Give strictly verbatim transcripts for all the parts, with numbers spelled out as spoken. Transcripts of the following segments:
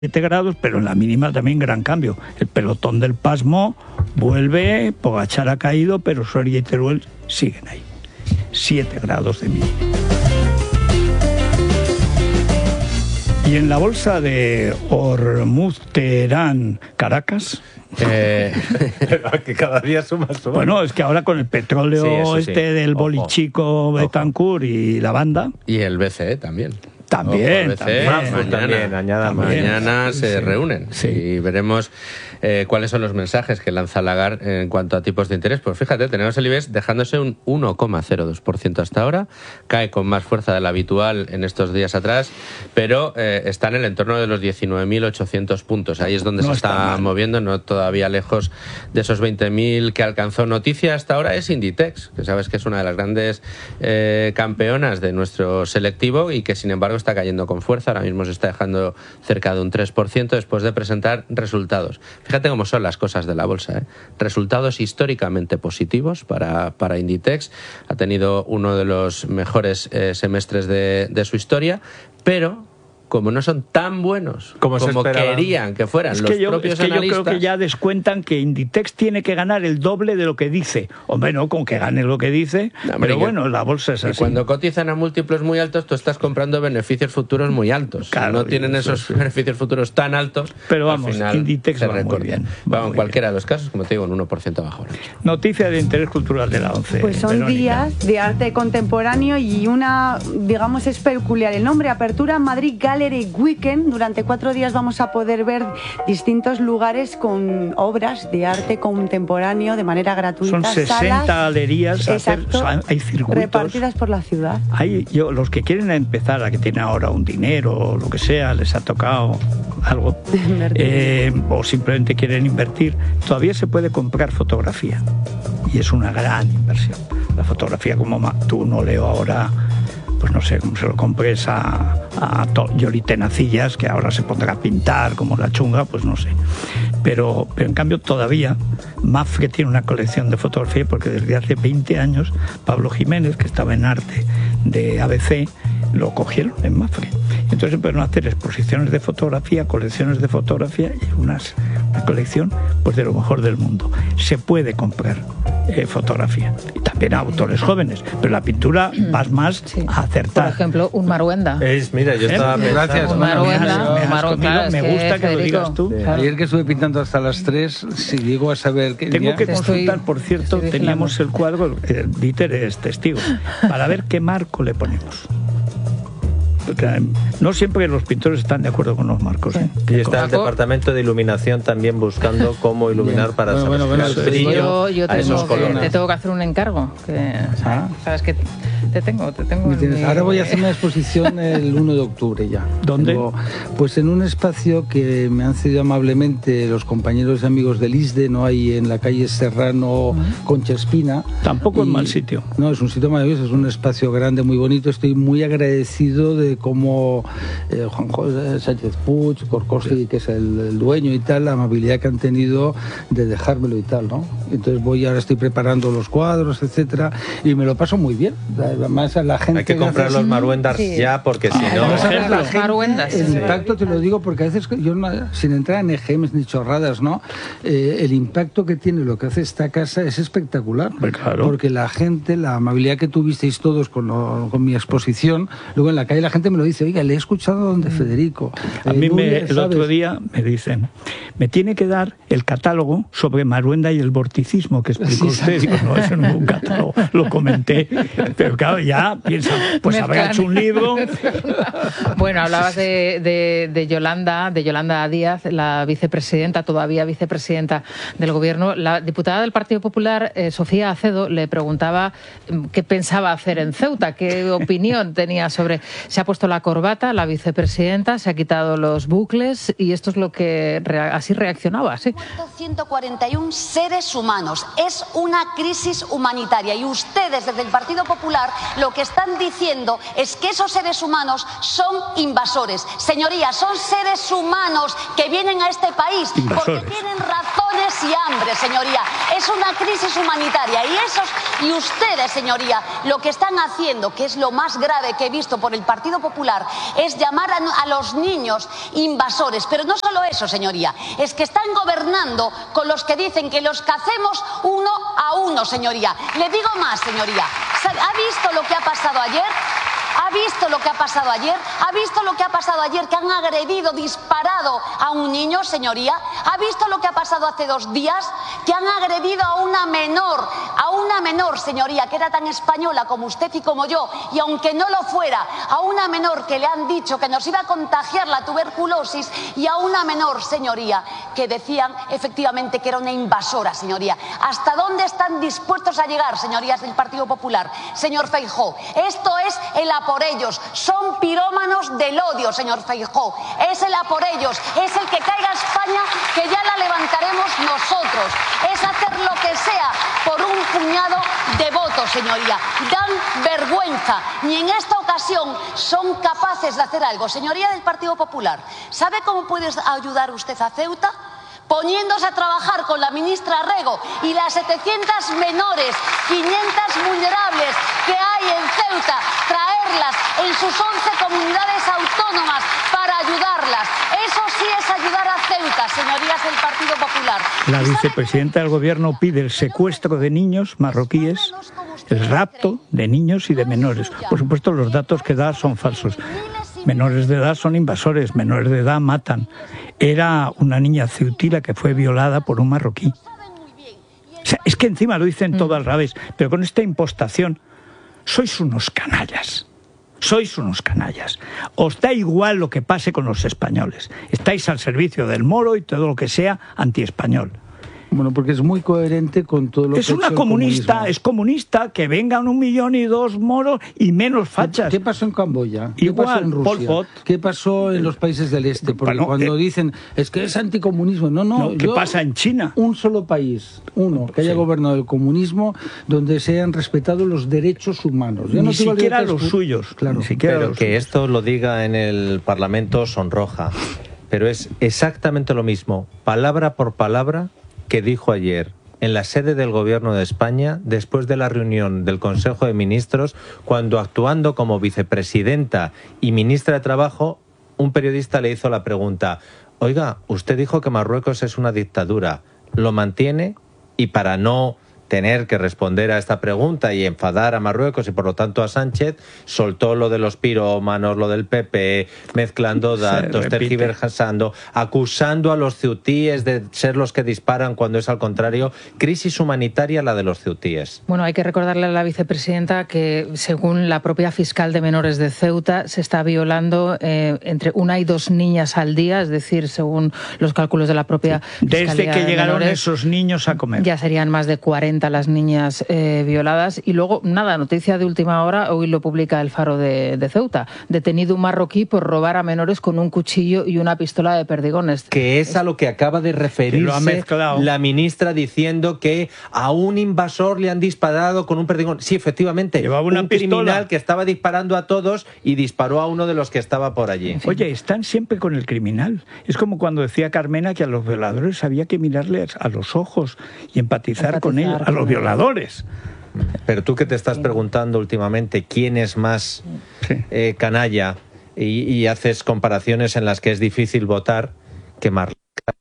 siete grados, pero en la mínima también gran cambio. El pelotón del pasmo vuelve, Pogačar ha caído, pero Soria y Teruel siguen ahí. siete grados de mínima. Y en la bolsa de Hormuz, Teherán, Caracas... Eh, que cada día suma, suma. Bueno, es que ahora con el petróleo sí, este sí. del bolichico Betancourt y la banda... Y el B C E también. También, B C E, también, mañana, también, añada mañana se sí, reúnen sí. y veremos eh, cuáles son los mensajes que lanza Lagarde en cuanto a tipos de interés. Pues fíjate, tenemos el IBEX dejándose un uno coma cero dos por ciento hasta ahora, cae con más fuerza de la habitual en estos días atrás, pero eh, está en el entorno de los diecinueve mil ochocientos puntos. Ahí es donde no se está, está moviendo, no todavía lejos de esos veinte mil que alcanzó. Noticia hasta ahora es Inditex, que sabes que es una de las grandes eh, campeonas de nuestro selectivo y que sin embargo está cayendo con fuerza. Ahora mismo se está dejando cerca de un tres por ciento después de presentar resultados. Fíjate cómo son las cosas de la bolsa, ¿eh? Resultados históricamente positivos para, para Inditex. Ha tenido uno de los mejores eh, semestres de, de su historia, pero... como no son tan buenos como, como querían que fueran es los que yo, propios es que analistas... yo creo que ya descuentan que Inditex tiene que ganar el doble de lo que dice. Hombre, no, con que gane lo que dice, no, pero bueno, la bolsa es así. Y cuando cotizan a múltiplos muy altos, tú estás comprando beneficios futuros muy altos. Claro, si no tienen esos sí. beneficios futuros tan altos, pero vamos, al final Inditex va muy bien. Va va en muy cualquiera bien. de los casos, como te digo, un uno por ciento abajo. Noticia de interés cultural de la ONCE. Pues son Verónica. días de arte contemporáneo y una, digamos, es peculiar. El nombre, Apertura Madrid Gallery Weekend. Durante cuatro días vamos a poder ver distintos lugares con obras de arte contemporáneo de manera gratuita. Son sesenta salas, galerías, exacto, hacer, hay circuitos repartidas por la ciudad. Hay, yo, los que quieren empezar, a que tienen ahora un dinero o lo que sea, les ha tocado algo, eh, o simplemente quieren invertir, todavía se puede comprar fotografía y es una gran inversión. La fotografía, como tú no leo ahora, pues no sé, cómo se lo compres a, a Yoli Tenacillas, que ahora se pondrá a pintar como la chunga, pues no sé. Pero, pero en cambio todavía Mafre tiene una colección de fotografía, porque desde hace veinte años Pablo Jiménez, que estaba en arte de A B C, lo cogieron en Mafre. Entonces empezaron a hacer exposiciones de fotografía, colecciones de fotografía y unas, una colección pues de lo mejor del mundo. Se puede comprar eh, fotografía. Y también a autores jóvenes. Pero la pintura vas más sí. a acertar. Por ejemplo, un Maruenda. Es, mira, yo estaba ¿Eh? Gracias. Un Maruenda. Me, has comido, claro, me gusta que, que lo digas tú. Sí. Ayer que estuve pintando hasta las tres, si llego a saber que... Tengo día... que consultar, por cierto, teníamos el cuadro, el Dieter es testigo, para ver qué marco le ponemos. Porque no siempre los pintores están de acuerdo con los marcos. ¿eh? Y está el departamento de iluminación también buscando cómo iluminar Bien. para bueno, bueno, el bueno, brillo yo, yo a esos que, colores. Te tengo que hacer un encargo. Que, ah. Sabes que te tengo, te tengo. Mi... Ahora voy a hacer una exposición el uno de octubre ya. ¿Dónde? Tengo, pues en un espacio que me han cedido amablemente los compañeros y amigos del I S D, no hay en la calle Serrano uh-huh. con Chespina. Tampoco y, es mal sitio. No, es un sitio maravilloso, es un espacio grande, muy bonito. Estoy muy agradecido de cómo eh, Juan José Sánchez Puig, Corcosi, que es el, el dueño y tal, la amabilidad que han tenido de dejármelo y tal, ¿no? Entonces voy, ahora estoy preparando los cuadros, etcétera, y me lo paso muy bien. Además, la gente hay que comprar hace... los Maruendas sí. ya, porque ah, si no... no sabes la gente, Maruendas, el sí. impacto, te lo digo, porque a veces, yo no, sin entrar en E G Ms ni chorradas, ¿no? Eh, el impacto que tiene lo que hace esta casa es espectacular. Pues claro. Porque la gente, la amabilidad que tuvisteis todos con, lo, con mi exposición, luego en la calle la gente me lo dice, oiga, le he escuchado donde Federico. A eh, mí me, Núñez, el ¿sabes? otro día me dicen, me tiene que dar el catálogo sobre Maruenda y el vorticismo que explicó sí, usted. Digo, no, eso no es un catálogo, lo comenté. Pero claro, ya piensan, pues me habrá hecho un libro. Bueno, hablabas de, de, de Yolanda, de Yolanda Díaz, la vicepresidenta, todavía vicepresidenta del Gobierno. La diputada del Partido Popular, eh, Sofía Acedo, le preguntaba qué pensaba hacer en Ceuta, qué opinión tenía sobre... Se ha puesto la corbata, la vicepresidenta, se ha quitado los bucles y esto es lo que así reaccionaba, ¿sí? ciento cuarenta y uno seres humanos. Es una crisis humanitaria y ustedes desde el Partido Popular lo que están diciendo es que esos seres humanos son invasores. Señorías, son seres humanos que vienen a este país invasores. Porque tienen razones y hambre, señoría. es una crisis humanitaria. Y esos, y ustedes, señoría, lo que están haciendo, que es lo más grave que he visto por el Partido Popular, es llamar a, a los niños invasores. Pero no solo eso, señoría, es que están gobernando con los que dicen que los cacemos uno a uno, señoría. Le digo más, señoría. ¿Ha visto lo que ha pasado ayer? ¿Ha visto lo que ha pasado ayer? ¿Ha visto lo que ha pasado ayer? Que han agredido, disparado a un niño, señoría. ¿Ha visto lo que ha pasado hace dos días? Que han agredido a una menor, a una menor, señoría, que era tan española como usted y como yo, y aunque no lo fuera, a una menor que le han dicho que nos iba a contagiar la tuberculosis, y a una menor, señoría, que decían efectivamente que era una invasora, señoría. ¿Hasta dónde están dispuestos a llegar, señorías del Partido Popular? Señor Feijóo, esto es el a por ellos. Son pirómanos del odio, señor Feijóo. Es el a por ellos. Es el que caiga España, que ya la levantaremos nosotros. Es hacer lo que sea por un puñado de votos, señoría. Dan vergüenza. Ni en esta ocasión son capaces de hacer algo. Señoría del Partido Popular, ¿sabe cómo puede ayudar usted a Ceuta? Poniéndose a trabajar con la ministra Rego y las setecientas menores, quinientas vulnerables que hay en Ceuta, traerlas en sus once comunidades autónomas para ayudarlas. Eso sí es ayudar a Ceuta, señorías del Partido Popular. La vicepresidenta del Gobierno pide el secuestro de niños marroquíes, el rapto de niños y de menores. Por supuesto, los datos que da son falsos. Menores de edad son invasores, menores de edad matan. Era una niña ceutí la que fue violada por un marroquí. O sea, es que encima lo dicen todo al revés, pero con esta impostación, sois unos canallas. Sois unos canallas. Os da igual lo que pase con los españoles. Estáis al servicio del moro y todo lo que sea antiespañol. Bueno, porque es muy coherente con todo lo es que una es comunista, es comunista, que vengan un millón y dos moros y menos fachas. ¿Qué pasó en Camboya? ¿Qué Igual, pasó en Rusia? Pol Pot. ¿Qué pasó en los países del este? Porque bueno, cuando eh, dicen, es que es anticomunismo, no, no. no ¿Qué yo, pasa en China? Un solo país, uno, que haya sí. gobernado el comunismo, donde se hayan respetado los derechos humanos. Yo Ni no siquiera los suyos. Claro. Ni siquiera Pero los que suyos. esto lo diga en el Parlamento sonroja. Pero es exactamente lo mismo, palabra por palabra, que dijo ayer en la sede del Gobierno de España, después de la reunión del Consejo de Ministros, cuando, actuando como vicepresidenta y ministra de Trabajo, un periodista le hizo la pregunta: oiga, usted dijo que Marruecos es una dictadura, ¿lo mantiene? Y para no tener que responder a esta pregunta y enfadar a Marruecos y por lo tanto a Sánchez, soltó lo de los pirómanos, lo del P P, mezclando datos, tergiversando, acusando a los ceutíes de ser los que disparan cuando es al contrario, crisis humanitaria la de los ceutíes. Bueno, hay que recordarle a la vicepresidenta que según la propia fiscal de menores de Ceuta se está violando eh, entre una y dos niñas al día, es decir, según los cálculos de la propia sí. Fiscalía Desde que de llegaron menores, esos niños a comer. Ya serían más de cuarenta las niñas eh, violadas. Y luego, nada, noticia de última hora, hoy lo publica el Faro de, de Ceuta. Detenido un marroquí por robar a menores con un cuchillo y una pistola de perdigones. Que es a lo que acaba de referirse la ministra, diciendo que a un invasor le han disparado con un perdigón. Sí, efectivamente, llevaba una un pistola. criminal que estaba disparando a todos y disparó a uno de los que estaba por allí. Oye, están siempre con el criminal. Es como cuando decía Carmena que a los violadores había que mirarles a los ojos y empatizar, empatizar con ellos, a los violadores. Pero tú que te estás preguntando últimamente quién es más sí. eh, canalla y, y haces comparaciones en las que es difícil votar, que Marlaska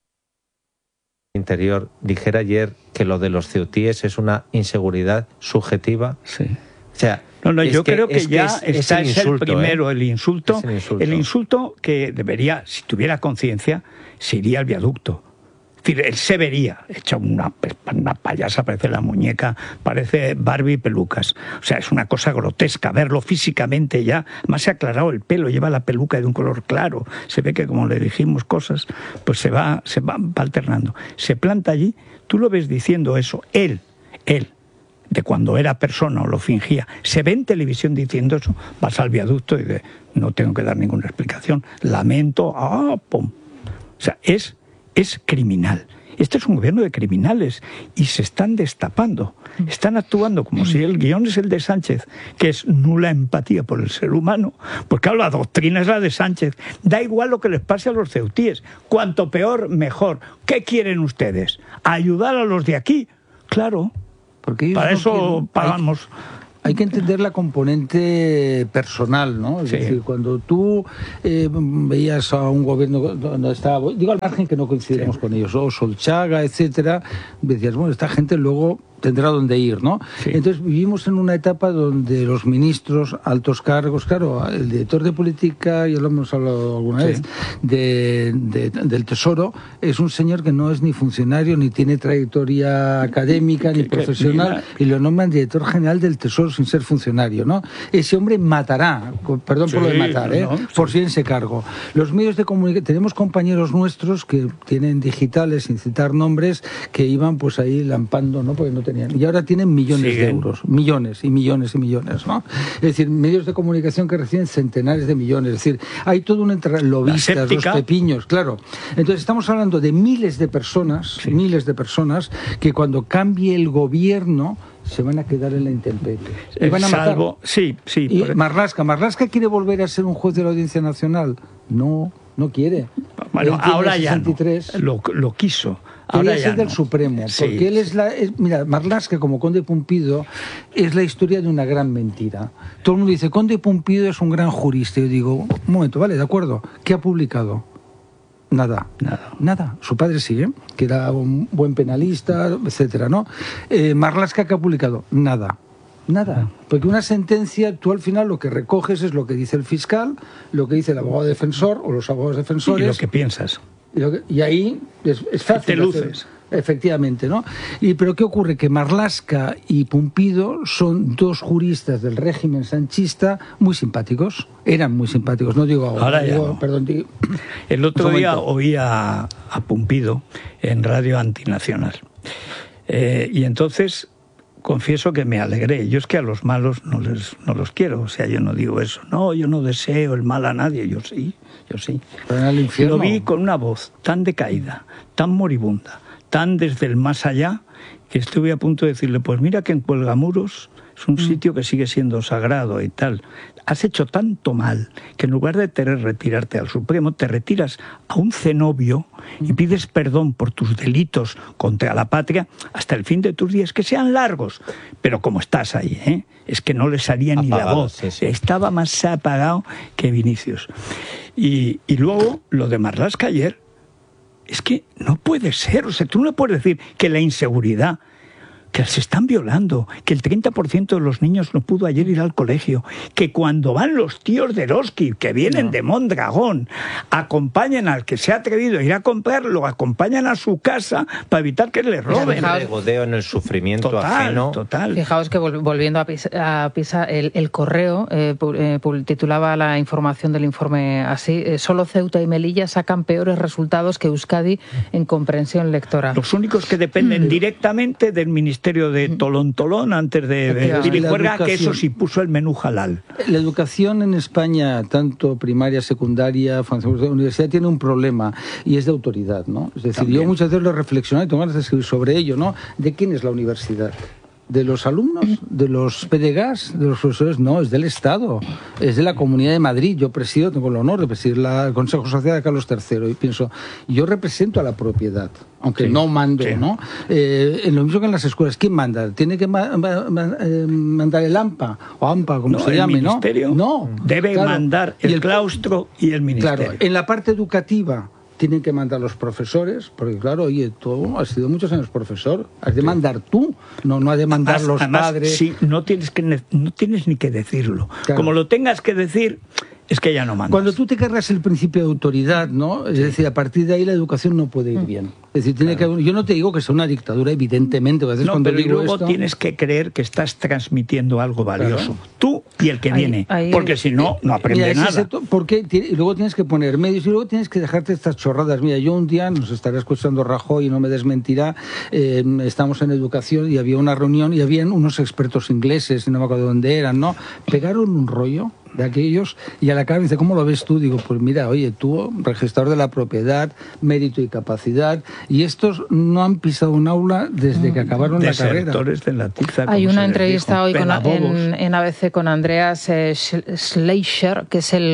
Interior dijera ayer que lo de los ceutíes es una inseguridad subjetiva. Sí. O sea, no, no, yo que, creo que es ya que es, está es el, insulto, primero, ¿eh? el insulto, es el insulto. El insulto que debería, si tuviera conciencia, se iría al viaducto. Es decir, él se vería hecha una, una payasa, parece la muñeca, parece Barbie pelucas. O sea, es una cosa grotesca verlo físicamente ya. Más se ha aclarado el pelo, lleva la peluca de un color claro. Se ve que como le dijimos cosas, pues se va, se va, va alternando. Se planta allí, tú lo ves diciendo eso, él, él, de cuando era persona o lo fingía, se ve en televisión diciendo eso, vas al viaducto y de, no tengo que dar ninguna explicación, lamento, ah, pum. O sea, es... es criminal. Este es un gobierno de criminales y se están destapando. Están actuando como si el guión es el de Sánchez, que es nula empatía por el ser humano. Porque claro, la doctrina es la de Sánchez. Da igual lo que les pase a los ceutíes. Cuanto peor, mejor. ¿Qué quieren ustedes? ¿Ayudar a los de aquí? Claro, porque ellos para no eso quieren, pagamos. Hay, hay que entender la componente personal, ¿no? Es Sí. decir, cuando tú eh, veías a un gobierno donde estaba, digo al margen que no coincidimos Sí. con ellos, o Solchaga, etcétera, decías, bueno, esta gente luego tendrá dónde ir, ¿no? Sí. Entonces vivimos en una etapa donde los ministros, altos cargos, claro, el director de política, ya lo hemos hablado alguna Sí. vez, de, de- del Tesoro, es un señor que no es ni funcionario, ni tiene trayectoria académica, ni Que- que- profesional, y lo nombran director general del Tesoro sin ser funcionario, ¿no? Ese hombre matará, con- perdón por lo de Sí, matar, ¿eh? no, sí. por si en ese cargo. Los medios de comunicación, tenemos compañeros nuestros que tienen digitales, sin citar nombres, que iban pues ahí lampando, ¿no? Porque no tenían. Y ahora tienen millones Siguen. de euros, millones y millones y millones, ¿no? Es decir, medios de comunicación que reciben centenares de millones. Es decir, hay todo un entre lobistas, los séptica. pepiños, claro. Entonces estamos hablando de miles de personas, Sí. miles de personas que cuando cambie el gobierno se van a quedar en la intemperie. Y van a matar. Salvo, sí, sí. Y por- Marlaska, ¿Marlaska quiere volver a ser un juez de la Audiencia Nacional? No, no quiere. Bueno, Él tiene ahora ya no. sesenta y tres. Lo, lo quiso. Quería Ahora ser ya del no. Supremo, Sí, porque él es la... es- mira, Marlaska como Conde Pumpido es la historia de una gran mentira. Todo el mundo dice, Conde Pumpido es un gran jurista. Y yo digo, un momento, vale, de acuerdo. ¿Qué ha publicado? Nada. Nada. Nada. Su padre sí, ¿eh? Que era un buen penalista, etcétera, ¿no? Eh, Marlaska, ¿qué ha publicado? Nada. Nada. Porque una sentencia, tú al final lo que recoges es lo que dice el fiscal, lo que dice el abogado defensor o los abogados Y defensores. lo que piensas. Y, lo que- y ahí es, es fácil. Te hacer- luces. Efectivamente, ¿no? Y pero ¿qué ocurre? Que Marlaska y Pumpido son dos juristas del régimen sanchista muy simpáticos. Eran muy simpáticos, no digo ahora. Ahora ya digo, no. Perdón, digo- El otro Un día momento. oí a, a Pumpido en Radio Antinacional. Eh, y entonces confieso que me alegré. Yo es que a los malos no, les, no los quiero. O sea, yo no digo eso. No, yo no deseo el mal a nadie. Yo sí, yo sí. Van al infierno. Lo vi con una voz tan decaída, tan moribunda, tan desde el más allá, que estuve a punto de decirle, pues mira que en Cuelgamuros es un sitio que sigue siendo sagrado y tal. Has hecho tanto mal que en lugar de querer retirarte al Supremo, te retiras a un cenobio y pides perdón por tus delitos contra la patria hasta el fin de tus días, que sean largos. Pero como estás ahí, ¿eh? Es que no le salía ni la Apagado, voz. sí, sí. Estaba más apagado que Vinicius. Y, y luego, lo de Marlaska ayer, es que no puede ser. O sea, tú no puedes decir que la inseguridad, que se están violando, que el treinta por ciento de los niños no pudo ayer ir al colegio, que cuando van los tíos de Eroski, que vienen No. de Mondragón, acompañan al que se ha atrevido a ir a comprar, lo acompañan a su casa para evitar que le roben. Fijaos- El regodeo en el sufrimiento Total, ajeno. total. Fijaos que vol- volviendo a Pisa, a Pisa, el, el Correo eh, pu- eh, pu- titulaba la información del informe así: eh, solo Ceuta y Melilla sacan peores resultados que Euskadi en comprensión lectora. Los únicos que dependen directamente del Ministerio de Tolón Tolón antes de Efectivamente. Pilijuerga, La que eso educación. sí puso el menú halal. La educación en España, tanto primaria, secundaria, universidad, tiene un problema y es de autoridad, ¿no? Es decir, También. yo muchas veces lo he reflexionado y tengo ganas de escribir sobre ello, ¿no? ¿De quién es la universidad? ¿De los alumnos? ¿De los P D G A S? ¿De los profesores? No, es del Estado. Es de la Comunidad de Madrid. Yo presido, tengo el honor de presidir la- el Consejo Social de Carlos tercero y pienso, yo represento a la propiedad, aunque Sí, no mando, sí. ¿no? Eh, en lo mismo que en las escuelas. ¿Quién manda? ¿Tiene que ma- ma- ma- eh, mandar el AMPA? O AMPA, como No, se el llame, ¿no? ministerio No. debe claro. mandar Y el, claustro y el ministerio. Claro, en la parte educativa tienen que mandar los profesores, porque claro, oye, tú has sido muchos años profesor, has de mandar tú, no, no has de mandar Además- los además, padres. Sí, no tienes, que, ne- no tienes ni que decirlo. Claro. Como lo tengas que decir, es que ya no mandas. Cuando tú te cargas el principio de autoridad, ¿no? Es decir, a partir de ahí la educación no puede ir bien. Es decir, tiene que haber- yo no te digo que sea una dictadura, evidentemente, a veces No, cuando pero y digo luego esto, tienes que creer que estás transmitiendo algo valioso. Claro. Tú y el que Ahí- viene. ahí- Porque si no, no aprende Mira, ese nada. sector- porque ti- y luego tienes que poner medios y luego tienes que dejarte estas chorradas. Mira, yo un día, nos estará escuchando Rajoy y no me desmentirá, eh, estamos en educación y había una reunión y habían unos expertos ingleses, no me acuerdo dónde eran, ¿no? Pegaron un rollo de aquellos y a la cara me dice, ¿cómo lo ves tú? Digo, pues mira, oye, tú, registrador de la propiedad, mérito y capacidad, y estos no han pisado un aula desde que acabaron la carrera. Desertores de la tiza. Hay como una se les entrevista dijo, hoy con, pedagogos. en, en A B C con Andreas eh, Sch- Schleicher, que es el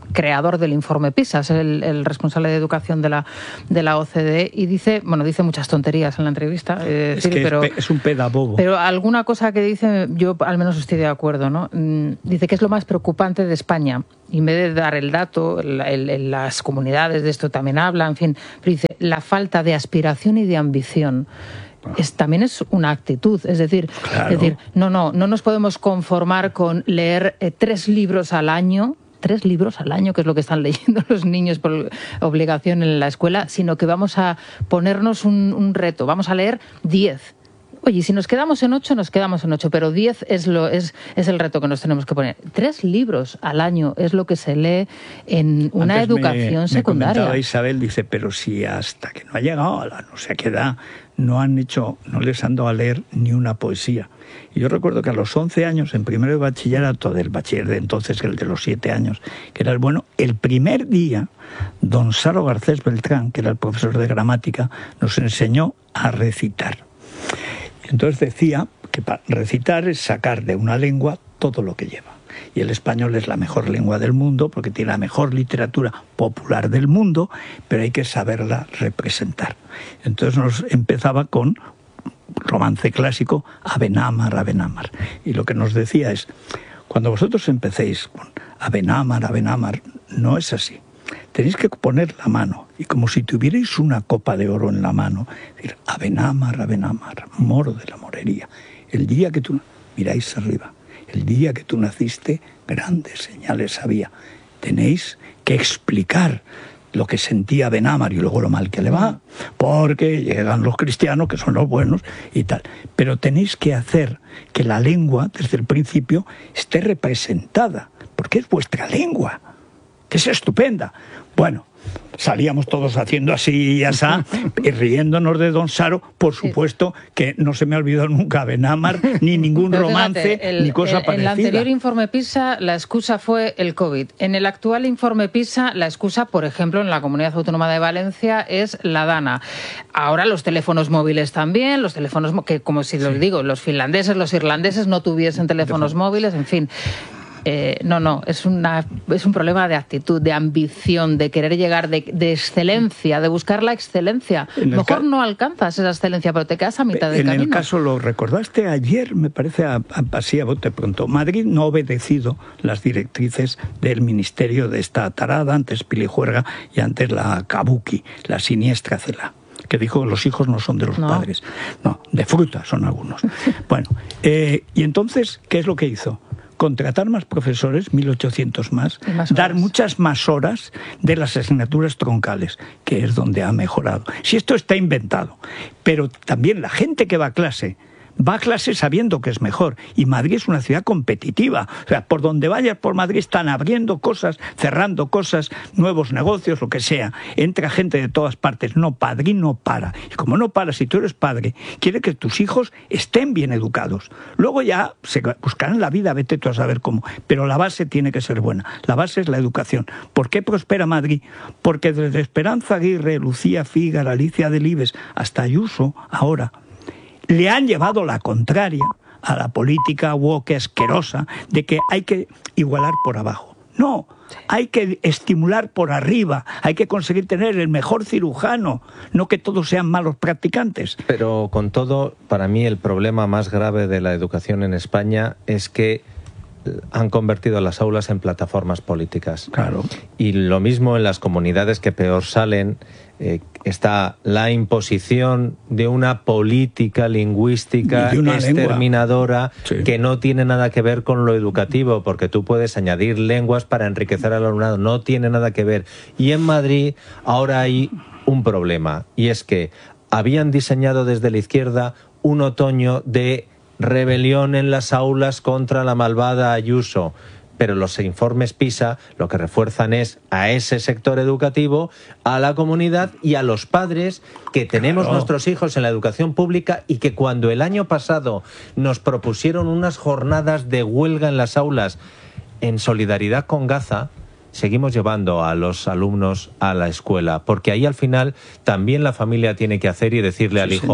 creador del informe PISA, es el, el responsable de educación de la, de la O C D E, y dice, bueno, dice muchas tonterías en la entrevista, eh, es, decir, que pero, es, es un pedagogo. Pero alguna cosa que dice, yo al menos estoy de acuerdo, ¿no? Dice que es lo más preocupante de España, y en vez de dar el dato, el, el, el, las comunidades de esto también hablan, en fin, pero dice, la falta de aspiración y de ambición. Es, también es una actitud, es decir, claro. es decir, no, no, no nos podemos conformar con leer eh, tres libros al año, tres libros al año, que es lo que están leyendo los niños por obligación en la escuela, sino que vamos a ponernos un, un reto, vamos a leer diez. Oye, si nos quedamos en ocho, nos quedamos en ocho, pero diez es, lo, es, es el reto que nos tenemos que poner. Tres libros al año es lo que se lee en una Antes educación me, secundaria. Me comentaba Isabel, dice, pero si hasta que no ha llegado a la no sé qué edad, no han hecho, no les han dado a leer ni una poesía. Y yo recuerdo que a los once años, en primero de bachillerato, del bachiller de entonces, el de los siete años, que era el bueno, el primer día, don Saro Garcés Beltrán, que era el profesor de gramática, nos enseñó a recitar. Entonces decía que para recitar es sacar de una lengua todo lo que lleva. Y el español es la mejor lengua del mundo porque tiene la mejor literatura popular del mundo, pero hay que saberla representar. Entonces nos empezaba con romance clásico, Abenamar, Abenamar. Y lo que nos decía es, cuando vosotros empecéis con Abenamar, Abenamar, no es así. Tenéis que poner la mano, y como si tuvierais una copa de oro en la mano, decir, Abenamar, Abenamar, moro de la morería. El día que tú, miráis arriba, el día que tú naciste, grandes señales había. Tenéis que explicar lo que sentía Abenamar y luego lo mal que le va, porque llegan los cristianos, que son los buenos, y tal. Pero tenéis que hacer que la lengua, desde el principio, esté representada, porque es vuestra lengua, que es estupenda. Bueno, salíamos todos haciendo así y asá, y riéndonos de don Saro, por supuesto que no se me ha olvidado nunca Abenamar, ni ningún Pero romance, fíjate, el, ni cosa el, parecida. En el anterior informe PISA la excusa fue el COVID. En el actual informe PISA la excusa, por ejemplo, en la Comunidad Autónoma de Valencia es la DANA. Ahora los teléfonos móviles también, los teléfonos, que como si los sí. digo, los finlandeses, los irlandeses no tuviesen teléfonos móviles, en fin. Eh, no, no, es, una, es un problema de actitud, de ambición, de querer llegar, de, de excelencia, de buscar la excelencia. Mejor no alcanzas esa excelencia, pero te quedas a mitad del camino. En el caso, lo recordaste ayer, me parece, a, a, así a bote pronto. Madrid no ha obedecido las directrices del ministerio de esta tarada, antes Pilijuerga y antes la Kabuki, la siniestra Cela, que dijo que los hijos no son de los no. padres. No, de fruta son algunos. Bueno, eh, y entonces, ¿qué es lo que hizo? Contratar más profesores, mil ochocientos más, más dar muchas más horas de las asignaturas troncales, que es donde ha mejorado. Si esto está inventado, pero también la gente que va a clase, va a clase sabiendo que es mejor, y Madrid es una ciudad competitiva, o sea, por donde vayas por Madrid están abriendo cosas, cerrando cosas, nuevos negocios, lo que sea, entra gente de todas partes. No, Madrid no para, y como no para, si tú eres padre, quiere que tus hijos estén bien educados, luego ya se buscarán la vida, vete tú a saber cómo, pero la base tiene que ser buena, la base es la educación. ¿Por qué prospera Madrid? Porque desde Esperanza Aguirre, Lucía Figar, Alicia Delibes, hasta Ayuso, ahora, le han llevado la contraria a la política woke asquerosa de que hay que igualar por abajo. No, hay que estimular por arriba, hay que conseguir tener el mejor cirujano, no que todos sean malos practicantes. Pero con todo, para mí el problema más grave de la educación en España es que han convertido las aulas en plataformas políticas. Claro. Y lo mismo en las comunidades que peor salen, eh, está la imposición de una política lingüística una exterminadora sí. que no tiene nada que ver con lo educativo, porque tú puedes añadir lenguas para enriquecer al alumnado, no tiene nada que ver. Y en Madrid ahora hay un problema, y es que habían diseñado desde la izquierda un otoño de rebelión en las aulas contra la malvada Ayuso, pero los informes PISA lo que refuerzan es a ese sector educativo, a la comunidad y a los padres que tenemos claro. nuestros hijos en la educación pública, y que cuando el año pasado nos propusieron unas jornadas de huelga en las aulas en solidaridad con Gaza, seguimos llevando a los alumnos a la escuela, porque ahí al final también la familia tiene que hacer y decirle sí, al hijo, señor.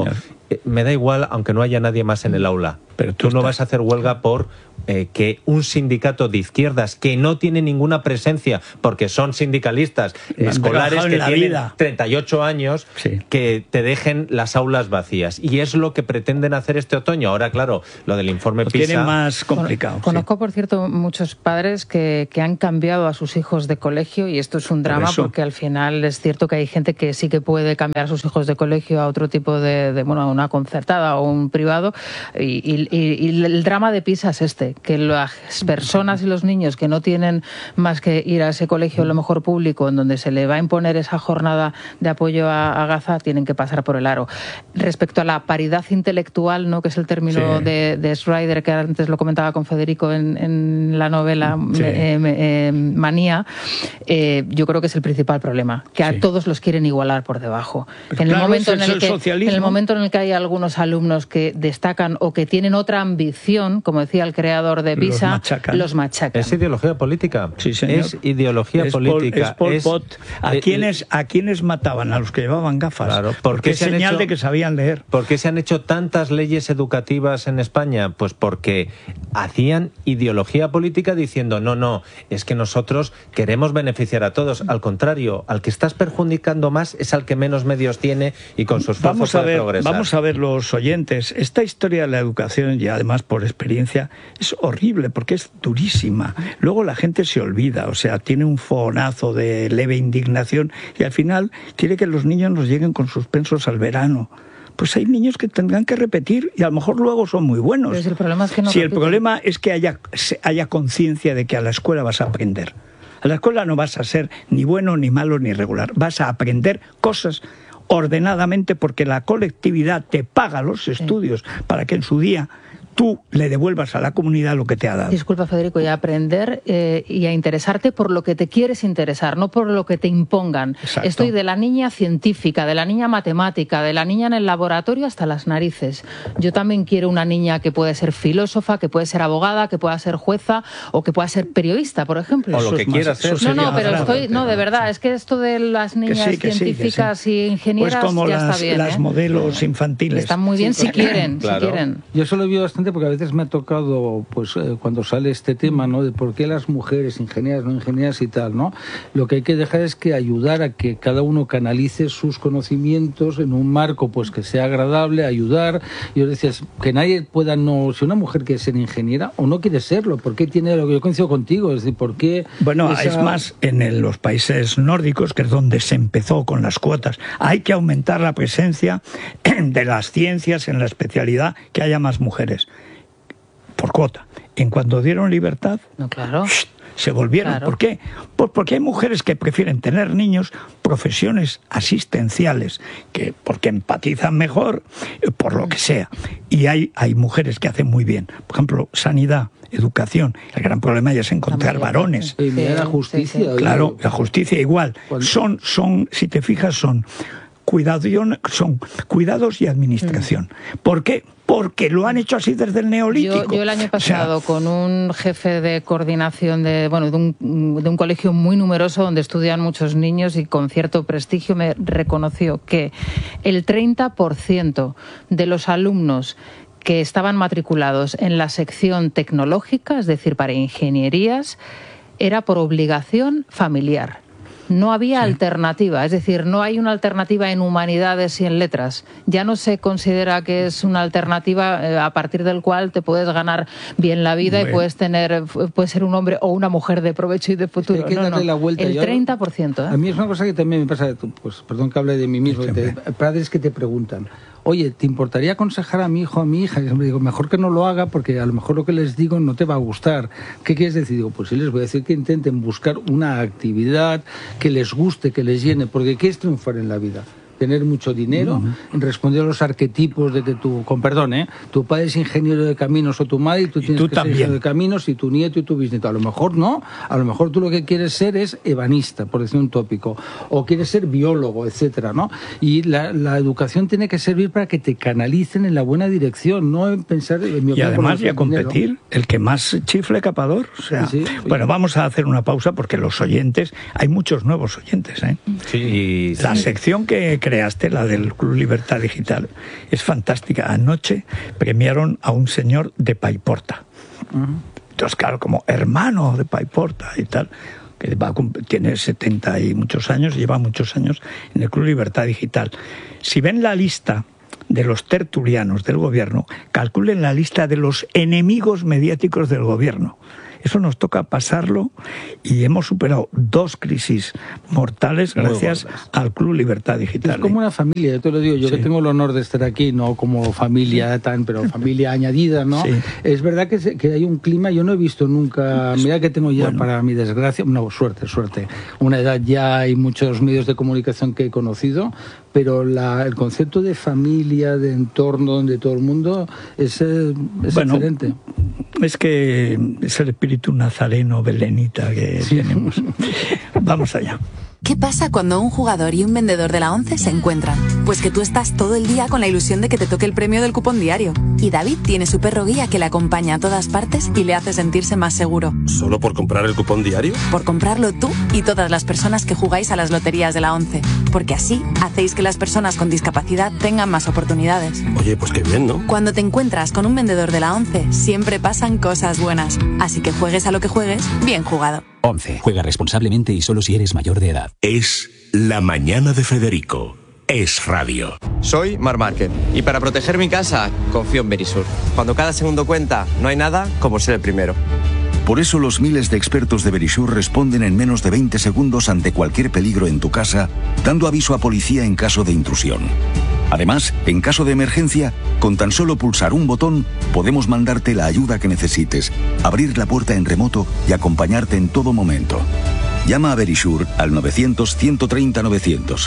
eh, me da igual aunque no haya nadie más en el aula. Pero tú, tú no estás... vas a hacer huelga por eh, que un sindicato de izquierdas que no tiene ninguna presencia, porque son sindicalistas Me escolares que la tienen vida. treinta y ocho años, sí. que te dejen las aulas vacías. Y es lo que pretenden hacer este otoño. Ahora, claro, lo del informe lo PISA... tiene más complicado. Conozco, sí. por cierto, muchos padres que, que han cambiado a sus hijos de colegio, y esto es un drama por porque al final es cierto que hay gente que sí que puede cambiar a sus hijos de colegio a otro tipo de, de bueno, a una concertada o un privado, y, y, y el drama de PISA es este, que las personas y los niños que no tienen más que ir a ese colegio, a lo mejor público, en donde se le va a imponer esa jornada de apoyo a, a Gaza, tienen que pasar por el aro. Respecto a la paridad intelectual, ¿no?, que es el término sí. de, de Schreider, que antes lo comentaba con Federico en, en la novela sí. eh, eh, Manía, eh, yo creo que es el principal problema, que a sí. todos los quieren igualar por debajo. Pues en, claro, el momento en, el el que, en el momento en el que hay algunos alumnos que destacan o que tienen otra ambición, como decía el creador de PISA, los machacan. Los machacan. Es ideología política. Sí, señor. Es ideología es política. Pol, es Pol Pot. ¿A, eh, quiénes, ¿A quiénes mataban? A los que llevaban gafas. Claro. ¿Por porque qué es señal hecho, de que sabían leer. ¿Por qué se han hecho tantas leyes educativas en España? Pues porque hacían ideología política diciendo, no, no, es que nosotros queremos beneficiar a todos. Al contrario, al que estás perjudicando más es al que menos medios tiene y con su esfuerzo vamos a puede ver, progresar. Vamos a ver los oyentes. Esta historia de la educación, y además por experiencia, es horrible porque es durísima. Luego la gente se olvida, o sea, tiene un fogonazo de leve indignación y al final quiere que los niños nos lleguen con suspensos al verano. Pues hay niños que tendrán que repetir y a lo mejor luego son muy buenos. Pero si el problema es que no si repiten. el problema es que haya, haya conciencia de que a la escuela vas a aprender. A la escuela no vas a ser ni bueno, ni malo, ni regular. Vas a aprender cosas ordenadamente porque la colectividad te paga los estudios sí. para que en su día tú le devuelvas a la comunidad lo que te ha dado. Disculpa, Federico, y a aprender eh, y a interesarte por lo que te quieres interesar, no por lo que te impongan. Exacto. Estoy de la niña científica, de la niña matemática, de la niña en el laboratorio hasta las narices. Yo también quiero una niña que puede ser filósofa, que puede ser abogada, que pueda ser jueza o que pueda ser periodista, por ejemplo. O lo que quiera ser. No, no, pero estoy, no, de verdad, es que esto de las niñas que sí, que científicas sí, que sí. y ingenieras pues como ya las, está bien. las ¿eh? modelos infantiles. Están muy bien sí, si quieren, claro. si quieren. Yo solo veo bastante porque a veces me ha tocado, pues eh, cuando sale este tema, ¿no?, de por qué las mujeres, ingenieras, no ingenieras y tal, ¿no? Lo que hay que dejar es que ayudar a que cada uno canalice sus conocimientos en un marco, pues que sea agradable, ayudar. Yo decía, que nadie pueda, no, si una mujer quiere ser ingeniera o no quiere serlo, ¿por qué tiene lo que yo coincido contigo? Es decir, ¿por qué? Bueno, esa... es más, en el, los países nórdicos, que es donde se empezó con las cuotas, hay que aumentar la presencia de las ciencias en la especialidad, que haya más mujeres. Por cuota. En cuanto dieron libertad, no, claro. se volvieron. Claro. ¿Por qué? Pues porque hay mujeres que prefieren tener niños, profesiones asistenciales, que porque empatizan mejor, por lo que sea. Y hay, hay mujeres que hacen muy bien. Por ejemplo, sanidad, educación. El gran problema ya es encontrar varones. Y mira la justicia. Sí, sí. Claro, la justicia igual. ¿Cuándo? Son, son, si te fijas, son cuidados, son cuidados y administración. Mm. ¿Por qué? Porque lo han hecho así desde el neolítico. Yo, yo el año pasado, o sea, con un jefe de coordinación de, bueno, de un, de un colegio muy numeroso donde estudian muchos niños y con cierto prestigio, me reconoció que el treinta por ciento de los alumnos que estaban matriculados en la sección tecnológica, es decir, para ingenierías, era por obligación familiar. No había sí. alternativa, es decir, no hay una alternativa en humanidades y en letras. Ya no se considera que es una alternativa eh, a partir del cual te puedes ganar bien la vida bueno. y puedes tener, puedes ser un hombre o una mujer de provecho y de futuro. Hay que darle no, no. la vuelta. El treinta por ciento. ¿eh? A mí es una cosa que también me pasa, pues perdón que hable de mí mismo, de padres que te preguntan, oye, ¿te importaría aconsejar a mi hijo o a mi hija? Y yo me digo, mejor que no lo haga porque a lo mejor lo que les digo no te va a gustar. ¿Qué quieres decir? Digo, pues sí les voy a decir que intenten buscar una actividad que les guste, que les llene, porque ¿qué es triunfar en la vida? Tener mucho dinero, uh-huh. responder a los arquetipos de que tu, con perdón, ¿eh? tu padre es ingeniero de caminos o tu madre y tú tienes y tú que también. ser ingeniero de caminos y tu nieto y tu bisnieto. A lo mejor no, a lo mejor tú lo que quieres ser es ebanista, por decir un tópico, o quieres ser biólogo, etcétera, ¿no? Y la, la educación tiene que servir para que te canalicen en la buena dirección, no en pensar en mi y además y a competir, dinero. El que más chifle capador, o sea, sí, sí. bueno, vamos a hacer una pausa porque los oyentes, hay muchos nuevos oyentes, ¿eh? Sí, la sí. sección que creemos creaste, la del Club Libertad Digital, es fantástica. Anoche premiaron a un señor de Paiporta. Uh-huh. Entonces, claro, como hermano de Paiporta y tal, que va a, tiene setenta y muchos años, lleva muchos años en el Club Libertad Digital. Si ven la lista de los tertulianos del gobierno, calculen la lista de los enemigos mediáticos del gobierno. Eso nos toca pasarlo y hemos superado dos crisis mortales gracias al Club Libertad Digital. Es como una familia, yo te lo digo, yo sí. que tengo el honor de estar aquí, no como familia tan, pero familia añadida, ¿no? Sí. Es verdad que, se, que hay un clima, yo no he visto nunca, mira que tengo ya, bueno, para mi desgracia, no, suerte, suerte, una edad ya, hay muchos medios de comunicación que he conocido, pero la, el concepto de familia, de entorno, de todo el mundo, es, es bueno, excelente. Es que es el espíritu nazareno belenita que sí. tenemos. Vamos allá. ¿Qué pasa cuando un jugador y un vendedor de la ONCE se encuentran? Pues que tú estás todo el día con la ilusión de que te toque el premio del cupón diario. Y David tiene su perro guía que le acompaña a todas partes y le hace sentirse más seguro. ¿Solo por comprar el cupón diario? Por comprarlo tú y todas las personas que jugáis a las loterías de la ONCE. Porque así hacéis que las personas con discapacidad tengan más oportunidades. Oye, pues qué bien, ¿no? Cuando te encuentras con un vendedor de la ONCE, siempre pasan cosas buenas. Así que juegues a lo que juegues, bien jugado. ONCE. Juega responsablemente y solo si eres mayor de edad. Es La Mañana de Federico. Es radio. Soy Mar Márquez y para proteger mi casa confío en Verisur. Cuando cada segundo cuenta, no hay nada como ser el primero. Por eso los miles de expertos de Verisur responden en menos de veinte segundos ante cualquier peligro en tu casa, dando aviso a policía en caso de intrusión. Además, en caso de emergencia, con tan solo pulsar un botón, podemos mandarte la ayuda que necesites, abrir la puerta en remoto y acompañarte en todo momento. Llama a Verisur al novecientos, ciento treinta, novecientos.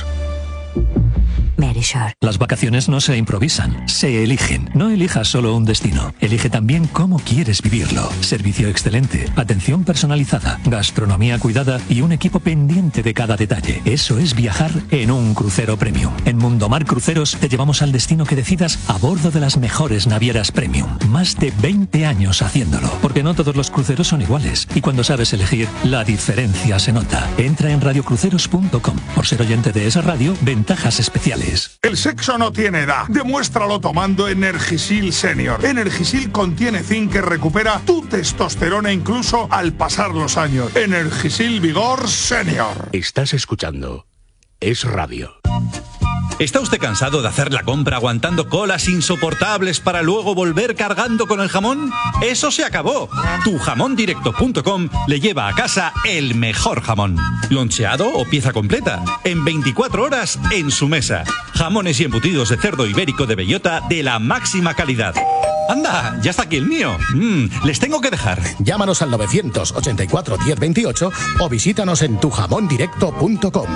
Verisur. Las vacaciones no se improvisan, se eligen. No elijas solo un destino, elige también cómo quieres vivirlo. Servicio excelente, atención personalizada, gastronomía cuidada y un equipo pendiente de cada detalle. Eso es viajar en un crucero premium. En Mundomar Cruceros te llevamos al destino que decidas a bordo de las mejores navieras premium. Más de veinte años haciéndolo, porque no todos los cruceros son iguales. Y cuando sabes elegir, la diferencia se nota. Entra en radio cruceros punto com. Por ser oyente de esa radio, ventajas especiales. El sexo no tiene edad. Demuéstralo tomando Energisil Senior. Energisil contiene zinc que recupera tu testosterona incluso al pasar los años. Energisil Vigor Senior. Estás escuchando Es Radio. ¿Está usted cansado de hacer la compra aguantando colas insoportables para luego volver cargando con el jamón? ¡Eso se acabó! tu jamón directo punto com le lleva a casa el mejor jamón. Loncheado o pieza completa. En veinticuatro horas en su mesa. Jamones y embutidos de cerdo ibérico de bellota de la máxima calidad. ¡Anda! ¡Ya está aquí el mío! Mm, les tengo que dejar. Llámanos al novecientos ochenta y cuatro diez veintiocho o visítanos en tu jamón directo punto com.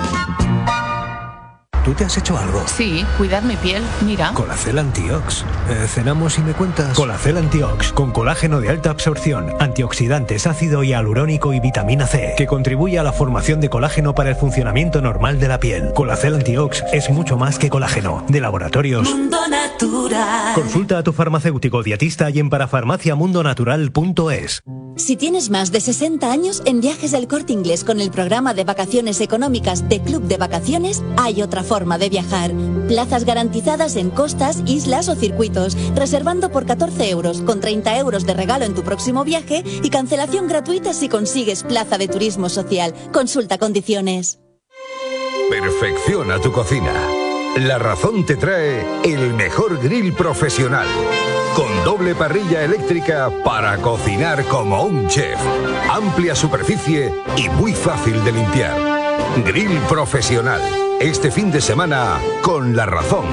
¿Tú te has hecho algo? Sí, cuidar mi piel, mira. Colacel Antiox. Eh, ¿Cenamos y me cuentas? Colacel Antiox, con colágeno de alta absorción, antioxidantes, ácido hialurónico y vitamina C, que contribuye a la formación de colágeno para el funcionamiento normal de la piel. Colacel Antiox es mucho más que colágeno. De Laboratorios Mundo Natural. Consulta a tu farmacéutico dietista y en parafarmacia mundo natural punto es. Si tienes más de sesenta años, en Viajes del Corte Inglés con el programa de vacaciones económicas de Club de Vacaciones, hay otra forma de viajar. Plazas garantizadas en costas, islas o circuitos, reservando por catorce euros, con treinta euros de regalo en tu próximo viaje y cancelación gratuita si consigues plaza de turismo social. Consulta condiciones. Perfecciona tu cocina. La Razón te trae el mejor grill profesional, con doble parrilla eléctrica para cocinar como un chef. Amplia superficie y muy fácil de limpiar. Grill profesional. Este fin de semana con La Razón.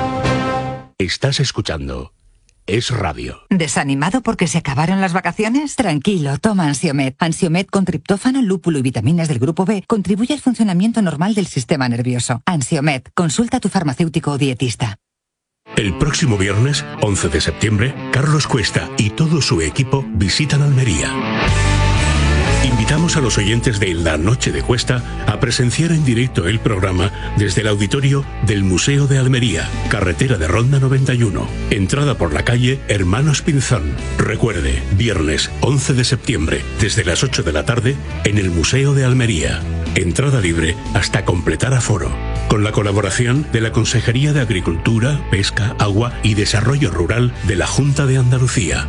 Estás escuchando Es Radio. ¿Desanimado porque se acabaron las vacaciones? Tranquilo, toma Ansiomed. Ansiomed con triptófano, lúpulo y vitaminas del grupo B contribuye al funcionamiento normal del sistema nervioso. Ansiomed, consulta a tu farmacéutico o dietista. El próximo viernes, once de septiembre, Carlos Cuesta y todo su equipo visitan Almería. Invitamos a los oyentes de La Noche de Cuesta a presenciar en directo el programa desde el auditorio del Museo de Almería, carretera de Ronda noventa y uno, entrada por la calle Hermanos Pinzón. Recuerde, viernes once de septiembre, desde las ocho de la tarde, en el Museo de Almería. Entrada libre hasta completar aforo. Con con la colaboración de la Consejería de Agricultura, Pesca, Agua y Desarrollo Rural de la Junta de Andalucía.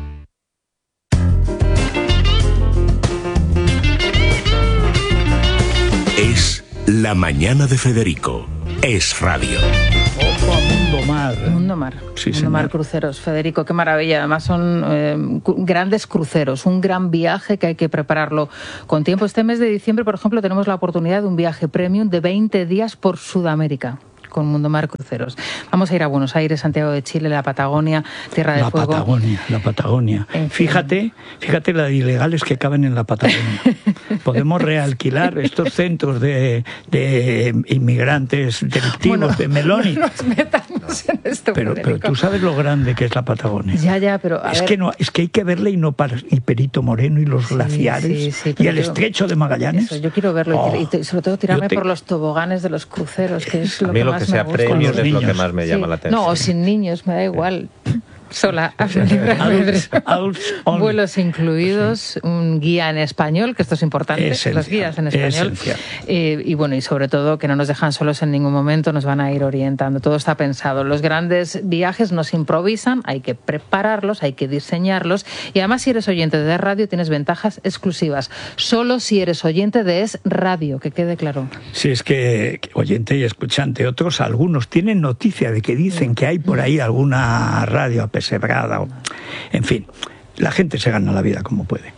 Es La Mañana de Federico. Es radio. Ojo a Mundo Mar. Mundo Mar. Sí, Mundo Mar señor. Cruceros. Federico, qué maravilla. Además son eh, cu- grandes cruceros, un gran viaje que hay que prepararlo con tiempo. Este mes de diciembre, por ejemplo, tenemos la oportunidad de un viaje premium de veinte días por Sudamérica con Mundo Mar Cruceros. Vamos a ir a Buenos Aires, Santiago de Chile, la Patagonia, Tierra del La Fuego. Patagonia, la Patagonia. En fin. Fíjate, fíjate la de ilegales que caben en la Patagonia. Podemos realquilar estos centros de, de inmigrantes delictivos Bueno, de Meloni. no nos metamos en esto, Pero, pero Federico. tú sabes lo grande que es la Patagonia. Ya, ya, pero a es ver. que no, es que hay que verla y no para y Perito Moreno y los glaciares sí, sí, y pero el yo- estrecho de Magallanes. Eso, yo quiero verlo y Oh, tir- y, t- sobre todo tirarme yo te- por los toboganes de los cruceros, que es lo A mí que lo más que sea me gusta. premium Con los es lo que niños. más me Sí. llama la atención. No, o sin niños, me da igual. Sola, libre albedrío. Adults- adults only. Vuelos incluidos, un guía en español, que esto es importante, Esencial, los guías en español. esencial. Eh, y bueno, y sobre todo que no nos dejan solos en ningún momento, nos van a ir orientando. Todo está pensado. Los grandes viajes no se improvisan, hay que prepararlos, hay que diseñarlos. Y además, si eres oyente de radio, tienes ventajas exclusivas. Solo si eres oyente de Es Radio, que quede claro. Si es que, que oyente y escuchante, otros, algunos tienen noticia de que dicen que hay por ahí alguna radio apesebrada. O, en fin, la gente se gana la vida como puede.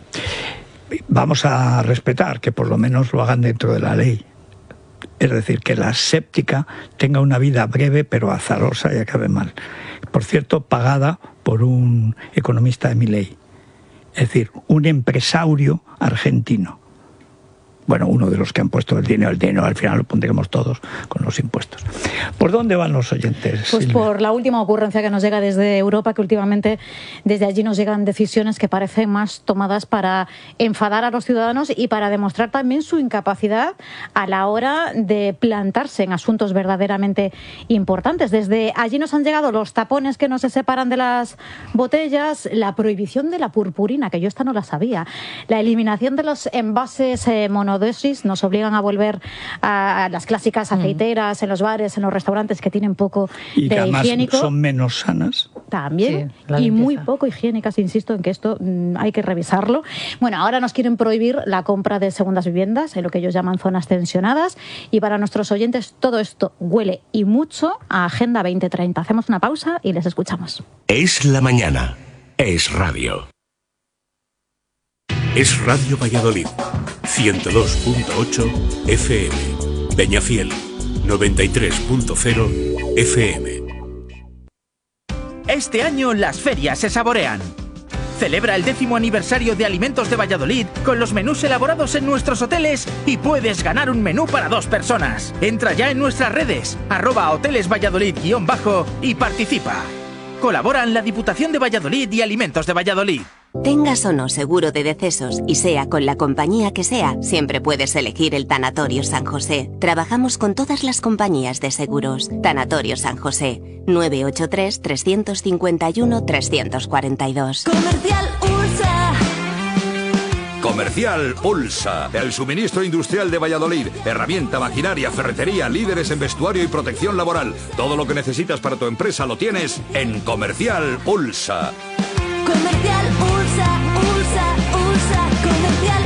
Vamos a respetar que por lo menos lo hagan dentro de la ley. Es decir, que la séptica tenga una vida breve pero azarosa y acabe mal. Por cierto, pagada por un economista de Milei. Es decir, un empresario argentino. Bueno, uno de los que han puesto el dinero, el dinero al final lo pondremos todos con los impuestos. ¿Por dónde van los oyentes, Pues Silvia? por la última ocurrencia que nos llega desde Europa, que últimamente desde allí nos llegan decisiones que parecen más tomadas para enfadar a los ciudadanos y para demostrar también su incapacidad a la hora de plantarse en asuntos verdaderamente importantes. Desde allí nos han llegado los tapones que no se separan de las botellas, la prohibición de la purpurina, que yo esta no la sabía, la eliminación de los envases eh, monodosis, nos obligan a volver a, a las clásicas aceiteras en los bares, en los restaurantes que tienen poco Y que de además higiénico. son menos sanas. También, Sí, la y muy limpieza. poco higiénicas, insisto en que esto mm, hay que revisarlo. Bueno, ahora nos quieren prohibir la compra de segundas viviendas, en lo que ellos llaman zonas tensionadas, y para nuestros oyentes todo esto huele y mucho a Agenda veinte treinta. Hacemos una pausa y les escuchamos. Es la mañana. Es radio. Es Radio Valladolid. ciento dos punto ocho F M. Peñafiel. noventa y tres punto cero F M. Este año las ferias se saborean. Celebra el décimo aniversario de Alimentos de Valladolid con los menús elaborados en nuestros hoteles y puedes ganar un menú para dos personas. Entra ya en nuestras redes, arroba hoteles Valladolid guión bajo y participa. Colaboran la Diputación de Valladolid y Alimentos de Valladolid. Tengas o no seguro de decesos y sea con la compañía que sea, siempre puedes elegir el Tanatorio San José. Trabajamos con todas las compañías de seguros. Tanatorio San José, nueve ocho tres, tres cinco uno, tres cuatro dos. Comercial Ursa. Comercial Pulsa, el suministro industrial de Valladolid. Herramienta, maquinaria, ferretería, líderes en vestuario y protección laboral. Todo lo que necesitas para tu empresa lo tienes en Comercial Pulsa. Comercial Ursa, Ursa, Ursa. Comercial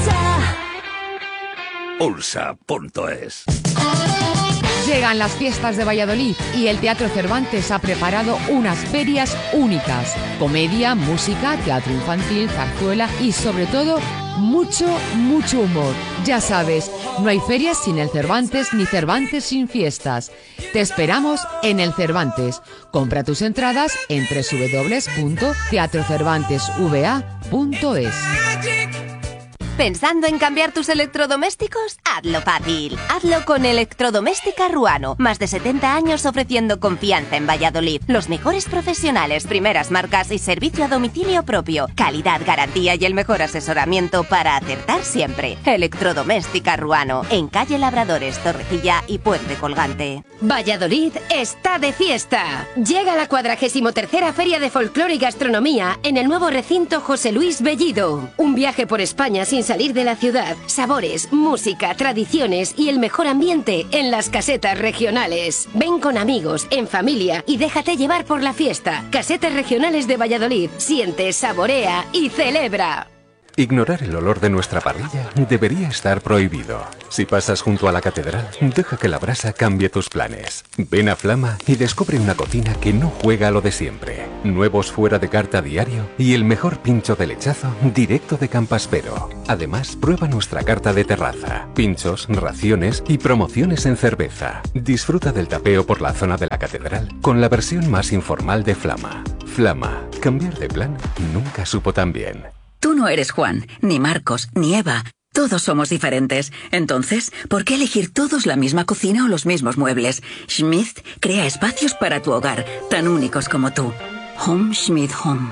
Ursa. Pulsa punto es. Llegan las fiestas de Valladolid y el Teatro Cervantes ha preparado unas ferias únicas. Comedia, música, teatro infantil, zarzuela y sobre todo mucho, mucho humor. Ya sabes, no hay ferias sin el Cervantes ni Cervantes sin fiestas. Te esperamos en el Cervantes. Compra tus entradas en doble u doble u doble u punto teatro cervantes v a punto es. ¿Pensando en cambiar tus electrodomésticos? Hazlo fácil. Hazlo con Electrodoméstica Ruano. Más de setenta años ofreciendo confianza en Valladolid. Los mejores profesionales, primeras marcas y servicio a domicilio propio. Calidad, garantía y el mejor asesoramiento para acertar siempre. Electrodoméstica Ruano. En calle Labradores, Torrecilla y Puente Colgante. Valladolid está de fiesta. Llega la cuadragésimo tercera Feria de Folclore y Gastronomía en el nuevo recinto José Luis Bellido. Un viaje por España sin salir de la ciudad. Sabores, música, tradiciones y el mejor ambiente en las casetas regionales. Ven con amigos, en familia y déjate llevar por la fiesta. Casetas regionales de Valladolid. Siente, saborea y celebra. Ignorar el olor de nuestra parrilla debería estar prohibido. Si pasas junto a la catedral, deja que la brasa cambie tus planes. Ven a Flama y descubre una cocina que no juega a lo de siempre. Nuevos fuera de carta diario y el mejor pincho de lechazo directo de Campaspero. Además, prueba nuestra carta de terraza, pinchos, raciones y promociones en cerveza. Disfruta del tapeo por la zona de la catedral con la versión más informal de Flama. Flama, cambiar de plan nunca supo tan bien. Tú no eres Juan, ni Marcos, ni Eva. Todos somos diferentes. Entonces, ¿por qué elegir todos la misma cocina o los mismos muebles? Schmidt crea espacios para tu hogar, tan únicos como tú. Home Schmidt Home.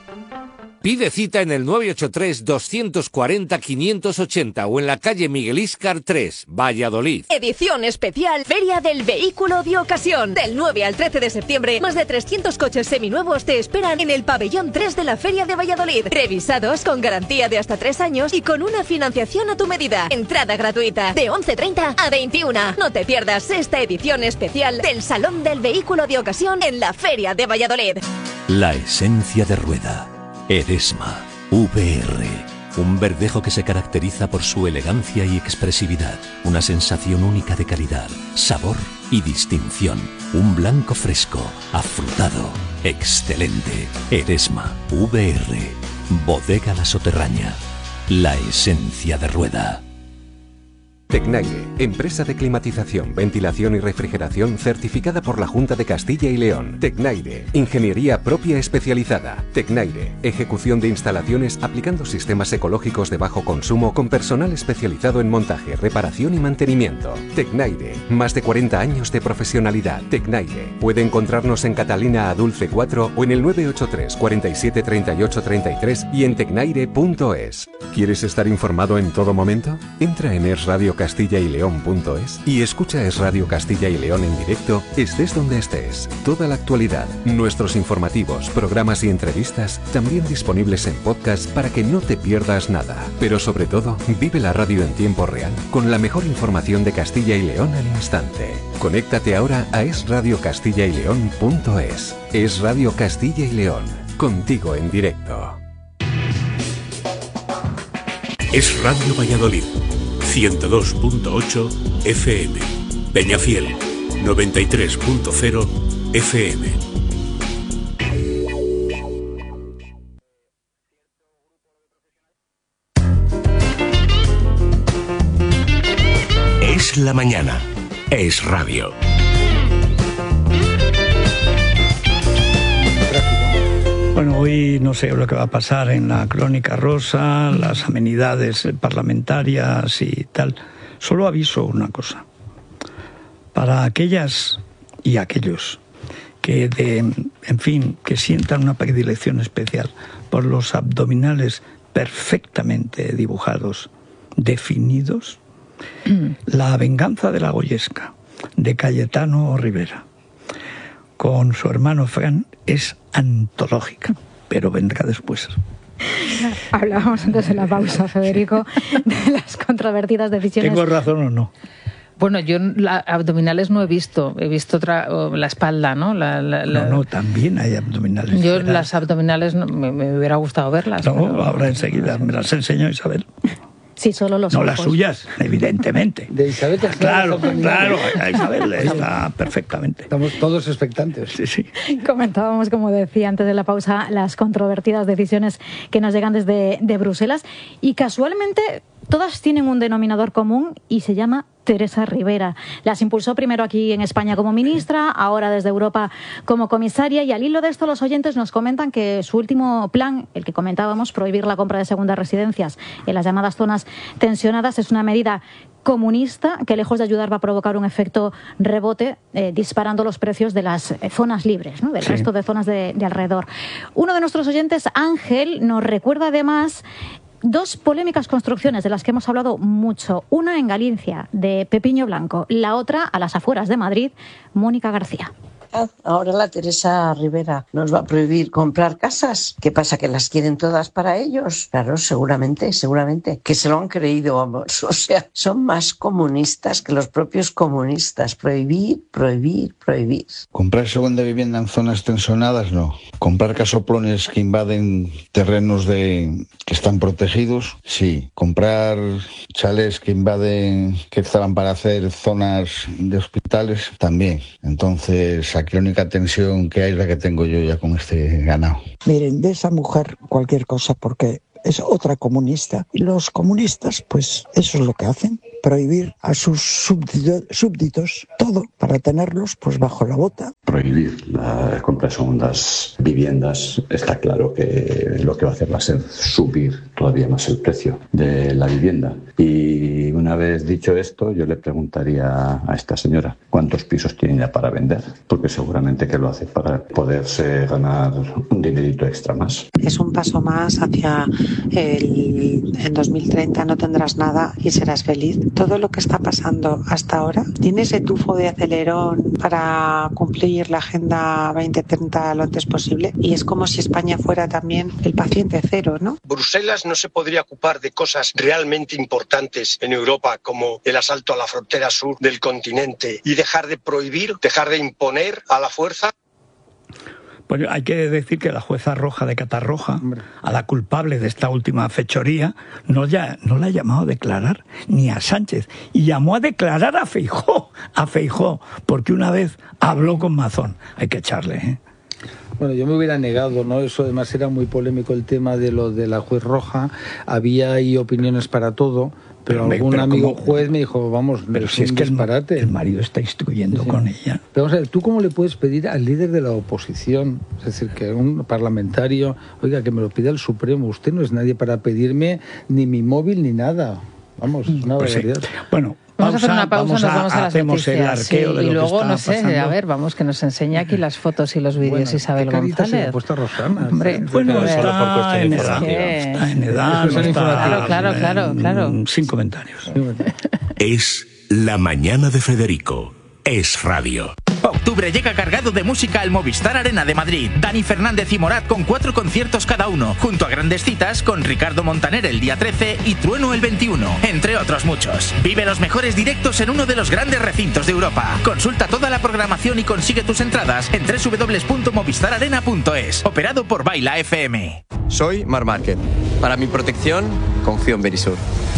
Pide cita en el nueve ocho tres, dos cuatro cero, cinco ocho cero o en la calle Miguel Íscar tres, Valladolid. Edición especial Feria del Vehículo de Ocasión. Del nueve al trece de septiembre, más de trescientos coches seminuevos te esperan en el pabellón tres de la Feria de Valladolid. Revisados con garantía de hasta tres años y con una financiación a tu medida. Entrada gratuita de once treinta a veintiuna. No te pierdas esta edición especial del Salón del Vehículo de Ocasión en la Feria de Valladolid. La esencia de rueda. Eresma V R, un verdejo que se caracteriza por su elegancia y expresividad, una sensación única de calidad, sabor y distinción, un blanco fresco, afrutado, excelente. Eresma V R, Bodega La Soterraña, la esencia de rueda. Tecnaire, empresa de climatización, ventilación y refrigeración certificada por la Junta de Castilla y León. Tecnaire, ingeniería propia especializada. Tecnaire, ejecución de instalaciones aplicando sistemas ecológicos de bajo consumo con personal especializado en montaje, reparación y mantenimiento. Tecnaire, más de cuarenta años de profesionalidad. Tecnaire, puede encontrarnos en Catalina Adulce cuatro o en el nueve ocho tres, cuarenta y siete, treinta y ocho, treinta y tres y en tecnaire punto es. ¿Quieres estar informado en todo momento? Entra en Es Radio Castilla y León punto es y escucha Es Radio Castilla y León en directo, estés donde estés. Toda la actualidad, nuestros informativos, programas y entrevistas también disponibles en podcast para que no te pierdas nada. Pero sobre todo, vive la radio en tiempo real con la mejor información de Castilla y León al instante. Conéctate ahora a Es Radio Castilla y León punto es. Es Radio Castilla y León, contigo en directo. Es Radio Valladolid, ciento dos punto ocho F M. Peñafiel, noventa y tres punto cero F M. Es la mañana. Es radio. Bueno, hoy no sé lo que va a pasar en la Crónica Rosa, las amenidades parlamentarias y tal. Solo aviso una cosa. Para aquellas y aquellos que, de, en fin, que sientan una predilección especial por los abdominales perfectamente dibujados, definidos, La venganza de la Goyesca, de Cayetano Rivera, con su hermano Fran, es antológica, pero vendrá después. Hablábamos antes de la pausa, Federico, de las controvertidas decisiones. ¿Tengo razón o no? Bueno, yo la, abdominales no he visto, he visto otra, la espalda, ¿no? La, la, la... No, no, también hay abdominales. Yo ¿verdad? Las abdominales no, me, me hubiera gustado verlas. No, pero... ahora enseguida me las enseño, Isabel. Sí, solo los No ojos. las suyas, evidentemente. De Isabel te Claro, claro, Isabel está perfectamente. Estamos todos expectantes. Sí, sí. Comentábamos, como decía antes de la pausa, las controvertidas decisiones que nos llegan desde de Bruselas y casualmente todas tienen un denominador común y se llama Teresa Rivera. Las impulsó primero aquí en España como ministra, ahora desde Europa como comisaria, y al hilo de esto los oyentes nos comentan que su último plan, el que comentábamos, prohibir la compra de segundas residencias en las llamadas zonas tensionadas, es una medida comunista que, lejos de ayudar, va a provocar un efecto rebote eh, disparando los precios de las eh, zonas libres, ¿no? Del sí. resto de zonas de, de alrededor. Uno de nuestros oyentes, Ángel, nos recuerda además dos polémicas construcciones de las que hemos hablado mucho. Una en Galicia, de Pepiño Blanco. La otra, a las afueras de Madrid, Mónica García. Ah, ahora la Teresa Rivera nos va a prohibir comprar casas. ¿Qué pasa? ¿Que las quieren todas para ellos? Claro, seguramente, seguramente. Que se lo han creído, vamos. O sea, son más comunistas que los propios comunistas. Prohibir, prohibir, prohibir. Comprar segunda vivienda en zonas tensionadas, no. Comprar casoplones que invaden terrenos de que están protegidos, sí. Comprar chalés que invaden, que estaban para hacer zonas de hospitales, también. Entonces, aquí la única tensión que hay es la que tengo yo ya con este ganado. Miren, de esa mujer cualquier cosa, porque es otra comunista. Y los comunistas, pues eso es lo que hacen, prohibir a sus súbdito, súbditos todo para tenerlos pues bajo la bota. Prohibir la compra de segundas viviendas, está claro que lo que va a hacer va a ser subir todavía más el precio de la vivienda. Y una vez dicho esto, yo le preguntaría a esta señora cuántos pisos tiene ya para vender, porque seguramente que lo hace para poderse ganar un dinerito extra más. Es un paso más hacia el en dos mil treinta no tendrás nada y serás feliz. Todo lo que está pasando hasta ahora tiene ese tufo de acelerón para cumplir la Agenda veinte treinta lo antes posible, y es como si España fuera también el paciente cero, ¿no? Bruselas no se podría ocupar de cosas realmente importantes en Europa, como el asalto a la frontera sur del continente, y dejar de prohibir, dejar de imponer a la fuerza. Pues hay que decir que la jueza Roja de Catarroja, a la culpable de esta última fechoría, no, ya, no la ha llamado a declarar ni a Sánchez, y llamó a declarar a Feijóo, a Feijóo, porque una vez habló con Mazón. Hay que echarle, ¿eh? Bueno, yo me hubiera negado, ¿no? Eso además era muy polémico el tema de lo de la juez Roja. Había ahí opiniones para todo. Pero, pero algún pero amigo ¿cómo? Juez me dijo, vamos, pero si es que el, el marido está instruyendo sí, sí. con ella. Pero vamos a ver, ¿tú cómo le puedes pedir al líder de la oposición? Es decir, que un parlamentario, oiga, que me lo pida el Supremo. Usted no es nadie para pedirme ni mi móvil ni nada. Vamos, es una pues barbaridad. Sí. Bueno, vamos pausa, a hacer una pausa, vamos nos vamos a, a las hacemos noticias. El arqueo sí, de lo y luego, que no sé, pasando. A ver, vamos, que nos enseña aquí las fotos y los vídeos bueno, Isabel González. Se ha puesto Rosana. Hombre, bueno, ver, está, en edad, que... está en edad. Está en edad. Claro, claro, claro, claro. Sin comentarios. Es La Mañana de Federico. Es radio. Octubre llega cargado de música al Movistar Arena de Madrid. Dani Fernández y Morat con cuatro conciertos cada uno, junto a grandes citas con Ricardo Montaner el día trece y Trueno el veintiuno, entre otros muchos. Vive los mejores directos en uno de los grandes recintos de Europa. Consulta toda la programación y consigue tus entradas en doble u doble u doble u punto movistar arena punto es. Operado por Baila F M. Soy Mar Márquez. Para mi protección, confío en Verisur.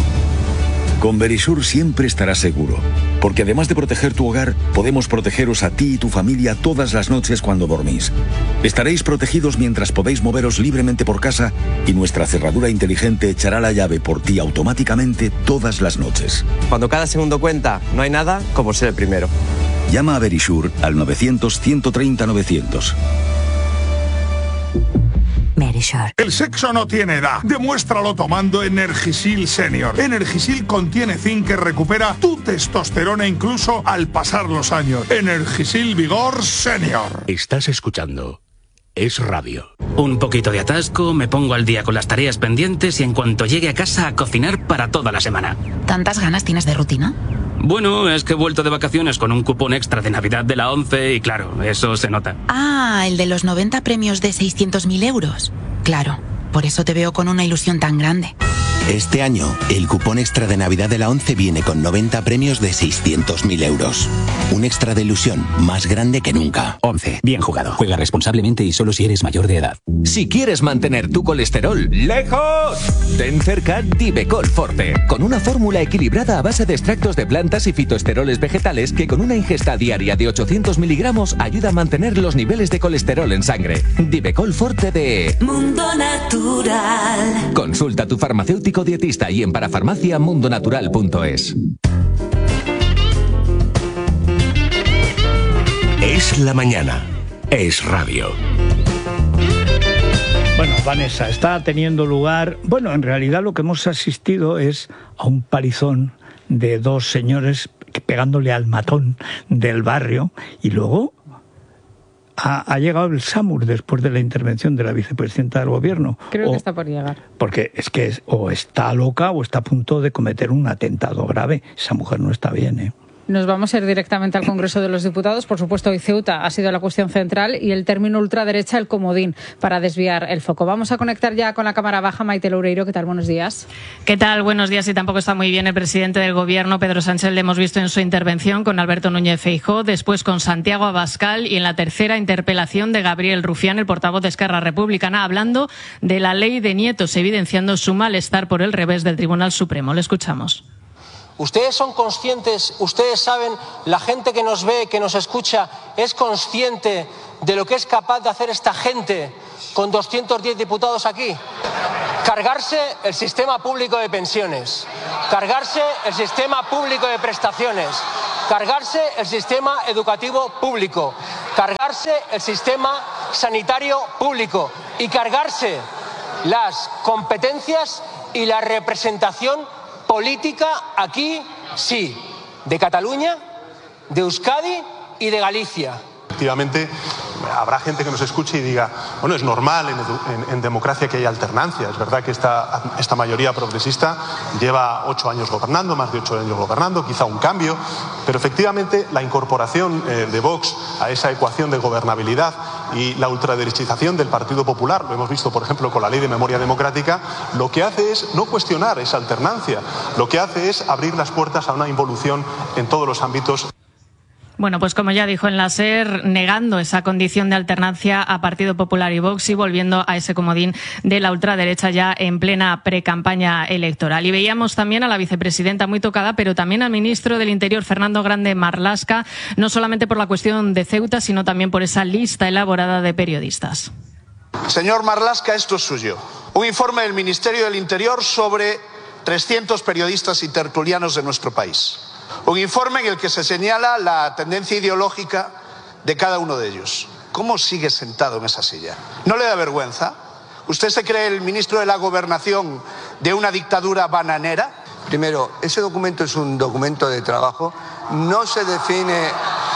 Con Verisur siempre estarás seguro, porque además de proteger tu hogar, podemos protegeros a ti y tu familia todas las noches cuando dormís. Estaréis protegidos mientras podéis moveros libremente por casa y nuestra cerradura inteligente echará la llave por ti automáticamente todas las noches. Cuando cada segundo cuenta, no hay nada como ser el primero. Llama a Verisur al novecientos, ciento treinta, novecientos. Verisur. El sexo no tiene edad. Demuéstralo tomando Energisil Senior. Energisil contiene zinc que recupera tu testosterona incluso al pasar los años. Energisil Vigor Senior. Estás escuchando Es Radio. Un poquito de atasco, me pongo al día con las tareas pendientes y en cuanto llegue a casa a cocinar para toda la semana. ¿Tantas ganas tienes de rutina? Bueno, es que he vuelto de vacaciones con un cupón extra de Navidad de la ONCE y claro, eso se nota. Ah, el de los noventa premios de seiscientos mil euros. Claro, por eso te veo con una ilusión tan grande. Este año, el cupón extra de Navidad de la ONCE viene con noventa premios de seiscientos mil euros. Un extra de ilusión más grande que nunca. ONCE, bien jugado. Juega responsablemente y solo si eres mayor de edad. Si quieres mantener tu colesterol lejos, ten cerca Divecol Forte, con una fórmula equilibrada a base de extractos de plantas y fitoesteroles vegetales que con una ingesta diaria de ochocientos miligramos ayuda a mantener los niveles de colesterol en sangre. Divecol Forte de Mundo Natural. Consulta a tu farmacéutico dietista y en parafarmacia mundonatural punto es. Es la mañana. Es radio. Bueno, Vanessa, está teniendo lugar... Bueno, en realidad lo que hemos asistido es a un palizón de dos señores pegándole al matón del barrio y luego ha, ha llegado el SAMUR después de la intervención de la vicepresidenta del gobierno. Creo o, que está por llegar. Porque es que es, o está loca o está a punto de cometer un atentado grave. Esa mujer no está bien, ¿eh? Nos vamos a ir directamente al Congreso de los Diputados. Por supuesto, hoy Ceuta ha sido la cuestión central y el término ultraderecha el comodín para desviar el foco. Vamos a conectar ya con la Cámara Baja. Maite Loureiro, ¿qué tal? Buenos días. ¿Qué tal? Buenos días. Y tampoco está muy bien el presidente del Gobierno, Pedro Sánchez. Le hemos visto en su intervención con Alberto Núñez Feijóo, después con Santiago Abascal y en la tercera interpelación de Gabriel Rufián, el portavoz de Esquerra Republicana, hablando de la ley de nietos, evidenciando su malestar por el revés del Tribunal Supremo. Le escuchamos. Ustedes son conscientes, ustedes saben, la gente que nos ve, que nos escucha, es consciente de lo que es capaz de hacer esta gente con doscientos diez diputados aquí. Cargarse el sistema público de pensiones, cargarse el sistema público de prestaciones, cargarse el sistema educativo público, cargarse el sistema sanitario público y cargarse las competencias y la representación política aquí, sí, de Cataluña, de Euskadi y de Galicia. Efectivamente, habrá gente que nos escuche y diga, bueno, es normal en, en, en democracia que haya alternancia. Es verdad que esta, esta mayoría progresista lleva ocho años gobernando, más de ocho años gobernando, quizá un cambio, pero efectivamente la incorporación eh, de Vox a esa ecuación de gobernabilidad y la ultraderechización del Partido Popular, lo hemos visto por ejemplo con la Ley de Memoria Democrática, lo que hace es no cuestionar esa alternancia, lo que hace es abrir las puertas a una involución en todos los ámbitos. Bueno, pues como ya dijo en la SER, negando esa condición de alternancia a Partido Popular y Vox y volviendo a ese comodín de la ultraderecha ya en plena precampaña electoral. Y veíamos también a la vicepresidenta muy tocada, pero también al ministro del Interior, Fernando Grande Marlaska, no solamente por la cuestión de Ceuta, sino también por esa lista elaborada de periodistas. Señor Marlaska, esto es suyo. Un informe del Ministerio del Interior sobre trescientos periodistas y tertulianos de nuestro país. Un informe en el que se señala la tendencia ideológica de cada uno de ellos. ¿Cómo sigue sentado en esa silla? ¿No le da vergüenza? ¿Usted se cree el ministro de la Gobernación de una dictadura bananera? Primero, ese documento es un documento de trabajo. No se define...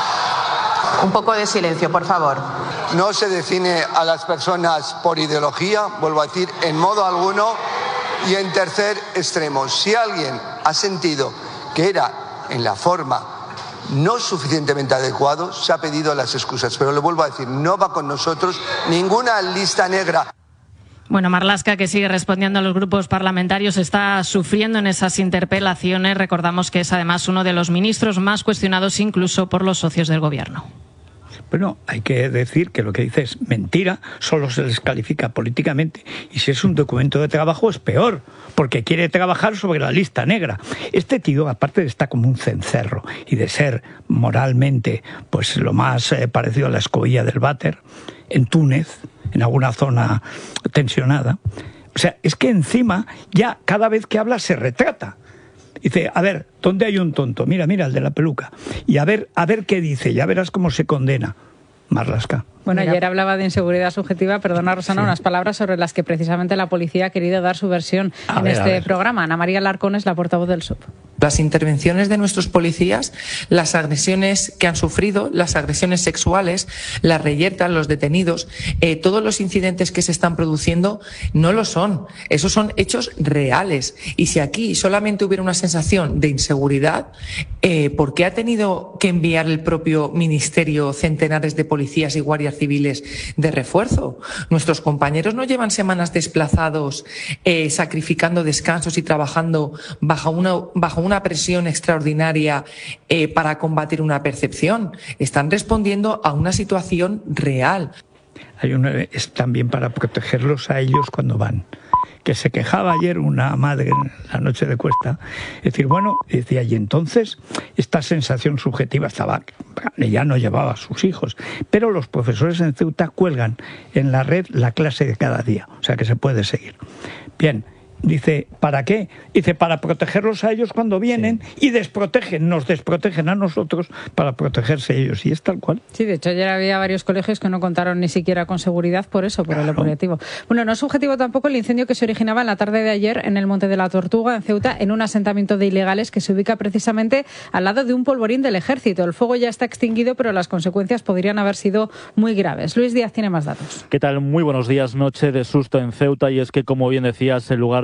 Un poco de silencio, por favor. No se define a las personas por ideología, vuelvo a decir, en modo alguno. Y en tercer extremo, si alguien ha sentido que era en la forma no suficientemente adecuado, se ha pedido las excusas. Pero le vuelvo a decir, no va con nosotros ninguna lista negra. Bueno, Marlaska, que sigue respondiendo a los grupos parlamentarios, está sufriendo en esas interpelaciones. Recordamos que es además uno de los ministros más cuestionados incluso por los socios del Gobierno. Bueno, hay que decir que lo que dice es mentira, solo se les califica políticamente. Y si es un documento de trabajo es peor, porque quiere trabajar sobre la lista negra. Este tío, aparte de estar como un cencerro y de ser moralmente pues lo más eh, parecido a la escobilla del váter, en Túnez, en alguna zona tensionada, o sea, es que encima ya cada vez que habla se retrata. Dice, a ver, ¿dónde hay un tonto? Mira, mira, el de la peluca. Y a ver, a ver qué dice, ya verás cómo se condena. Marlaska. Bueno, ayer hablaba de inseguridad subjetiva, perdona Rosana, sí. Unas palabras sobre las que precisamente la policía ha querido dar su versión a en ver, este programa. Ana María Larcón es la portavoz del S U P. Las intervenciones de nuestros policías, las agresiones que han sufrido, las agresiones sexuales, las reyertas, los detenidos, eh, todos los incidentes que se están produciendo no lo son. Esos son hechos reales. Y si aquí solamente hubiera una sensación de inseguridad, eh, ¿por qué ha tenido que enviar el propio Ministerio centenares de policías y guardias civiles de refuerzo? Nuestros compañeros no llevan semanas desplazados, eh, sacrificando descansos y trabajando bajo una, bajo una presión extraordinaria eh, para combatir una percepción. Están respondiendo a una situación real. Hay una, es también para protegerlos a ellos cuando van. Que se quejaba ayer una madre en la noche de Cuesta, es decir, bueno, decía, y entonces esta sensación subjetiva estaba, ella no llevaba a sus hijos, pero los profesores en Ceuta cuelgan en la red la clase de cada día, o sea que se puede seguir. Bien. Dice, ¿para qué? Dice, para protegerlos a ellos cuando vienen sí. y desprotegen, nos desprotegen a nosotros para protegerse ellos. Y es tal cual. Sí, de hecho ayer había varios colegios que no contaron ni siquiera con seguridad por eso, por claro. el objetivo. Bueno, no es subjetivo tampoco el incendio que se originaba en la tarde de ayer en el Monte de la Tortuga, en Ceuta, en un asentamiento de ilegales que se ubica precisamente al lado de un polvorín del ejército. El fuego ya está extinguido, pero las consecuencias podrían haber sido muy graves. Luis Díaz tiene más datos. ¿Qué tal? Muy buenos días. Noche de susto en Ceuta, y es que, como bien decías, el lugar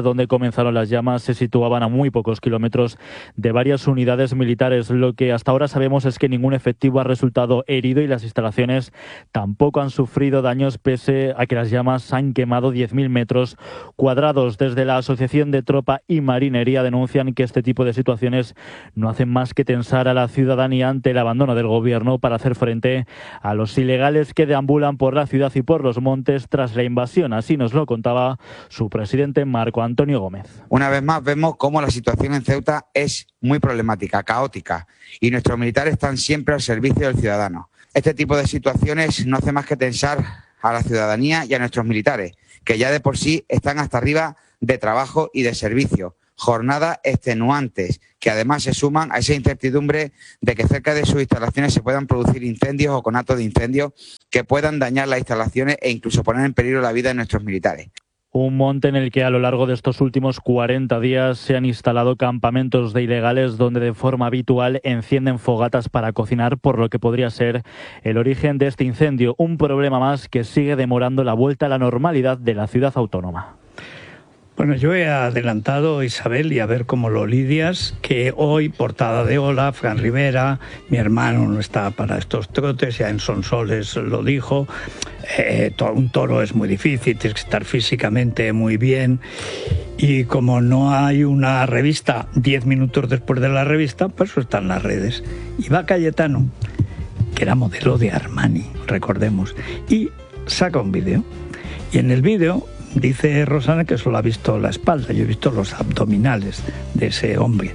donde comenzaron las llamas se situaban a muy pocos kilómetros de varias unidades militares. Lo que hasta ahora sabemos es que ningún efectivo ha resultado herido y las instalaciones tampoco han sufrido daños, pese a que las llamas han quemado diez mil metros cuadrados. Desde la Asociación de Tropa y Marinería denuncian que este tipo de situaciones no hacen más que tensar a la ciudadanía ante el abandono del gobierno para hacer frente a los ilegales que deambulan por la ciudad y por los montes tras la invasión. Así nos lo contaba su presidente Marco Antonio Gómez. Una vez más vemos cómo la situación en Ceuta es muy problemática, caótica, y nuestros militares están siempre al servicio del ciudadano. Este tipo de situaciones no hace más que tensar a la ciudadanía y a nuestros militares, que ya de por sí están hasta arriba de trabajo y de servicio. Jornadas extenuantes que además se suman a esa incertidumbre de que cerca de sus instalaciones se puedan producir incendios o conatos de incendios que puedan dañar las instalaciones e incluso poner en peligro la vida de nuestros militares. Un monte en el que a lo largo de estos últimos cuarenta días se han instalado campamentos de ilegales donde de forma habitual encienden fogatas para cocinar, por lo que podría ser el origen de este incendio. Un problema más que sigue demorando la vuelta a la normalidad de la ciudad autónoma. Bueno, yo he adelantado, Isabel, y a ver cómo lo lidias, que hoy, portada de Hola, Fran Rivera, mi hermano no está para estos trotes, ya en Sonsoles lo dijo, eh, un toro es muy difícil, tienes que estar físicamente muy bien, y como no hay una revista diez minutos después de la revista, pues eso está en las redes. Y va Cayetano, que era modelo de Armani, recordemos, y saca un vídeo, y en el vídeo dice Rosana que solo ha visto la espalda, yo he visto los abdominales de ese hombre.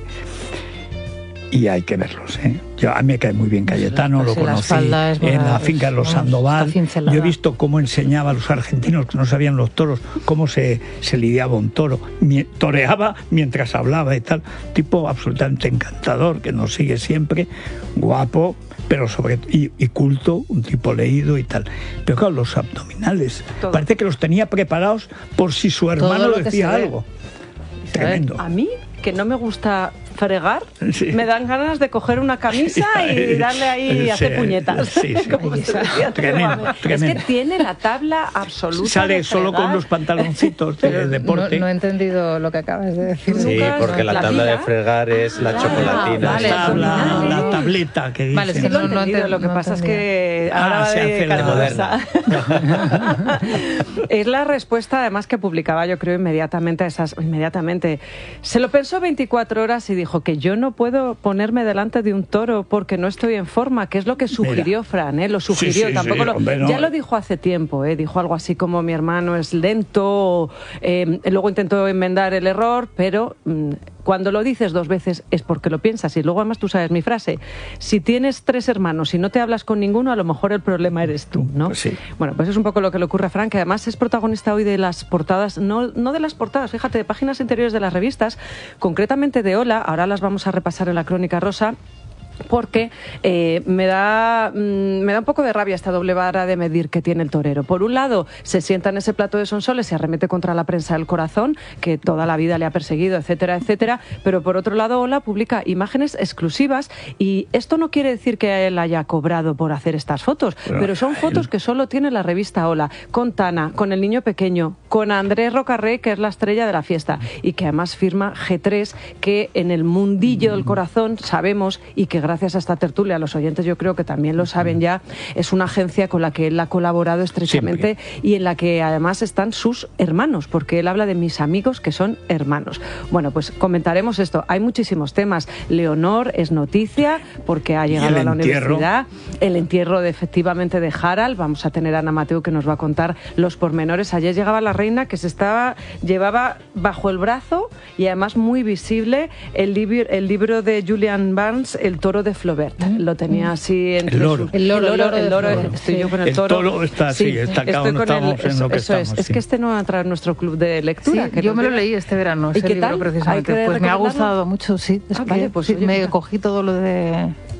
Y hay que verlos, ¿eh? Yo, a mí me cae muy bien Cayetano, pues lo conocí la en la finca de los Sandoval. Yo he visto cómo enseñaba a los argentinos que no sabían los toros, cómo se, se lidiaba un toro. Mi, toreaba mientras hablaba y tal. Tipo absolutamente encantador, que nos sigue siempre, guapo, pero sobre y, y culto, un tipo leído y tal. Pero claro, los abdominales, todo. Parece que los tenía preparados por si su hermano le decía algo. Tremendo. A mí, que no me gusta fregar, sí. Me dan ganas de coger una camisa y darle ahí y hacer puñetas. Sí, sí. Tremendo, tremendo. Es que tiene la tabla absoluta. Sale de solo con los pantaloncitos de deporte. No, no he entendido lo que acabas de decir. Sí, porque la, la tabla de fregar es la ah, chocolatina. Vale, la, tabla, la tableta que dice. Vale, es que no, no he entendido. Lo que no pasa entendido. Es que ahora ah, va de calurosa. Es la respuesta, además, que publicaba, yo creo, inmediatamente a esas. Inmediatamente. Se lo pensó veinticuatro horas y dijo que yo no puedo ponerme delante de un toro porque no estoy en forma, que es lo que sugirió Mira. Fran, ¿eh? Lo sugirió, sí, sí, tampoco sí, lo, hombre, no. Ya lo dijo hace tiempo, ¿eh? Dijo algo así como mi hermano es lento, eh, luego intentó enmendar el error, pero mmm, cuando lo dices dos veces es porque lo piensas. Y luego además tú sabes mi frase, si tienes tres hermanos y no te hablas con ninguno, a lo mejor el problema eres tú, ¿no? Pues sí. Bueno, pues es un poco lo que le ocurre a Fran, que además es protagonista hoy de las portadas, no, no de las portadas, fíjate, de páginas interiores de las revistas, concretamente de Hola, ahora las vamos a repasar en la Crónica Rosa, porque eh, me da mmm, me da un poco de rabia esta doble vara de medir que tiene el torero. Por un lado, se sienta en ese plato de Sonsoles, se arremete contra la prensa del corazón, que toda la vida le ha perseguido, etcétera, etcétera, pero por otro lado, Hola publica imágenes exclusivas, y esto no quiere decir que él haya cobrado por hacer estas fotos, pero, pero son fotos que solo tiene la revista Hola, con Tana, con el niño pequeño, con Andrés Rocarrey, que es la estrella de la fiesta, y que además firma G tres, que en el mundillo del corazón sabemos, y que gracias a esta tertulia, los oyentes yo creo que también lo saben ya, es una agencia con la que él ha colaborado estrechamente. Siempre. Y en la que además están sus hermanos, porque él habla de mis amigos que son hermanos. Bueno, pues comentaremos esto. Hay muchísimos temas. Leonor es noticia porque ha llegado a la entierro? universidad. El entierro de, efectivamente de Harald. Vamos a tener a Ana Mateo que nos va a contar los pormenores. Ayer llegaba la reina que se estaba llevaba bajo el brazo y además muy visible el, libro, el libro de Julian Barnes, El toro de Flaubert. Mm. Lo tenía así entre el loro. Su, el loro, el loro, el loro, el loro estoy sí. yo con el, el toro. toro está así, sí, está acá donde estamos el, en lo que eso estamos. Es, sí. es que este no va a entrar en nuestro club de lectura. Sí, que yo me lo leí este verano, ese libro tal? precisamente. Pues me ha gustado mucho, sí. Es ah, que, vale, pues sí, me mira. cogí todo lo de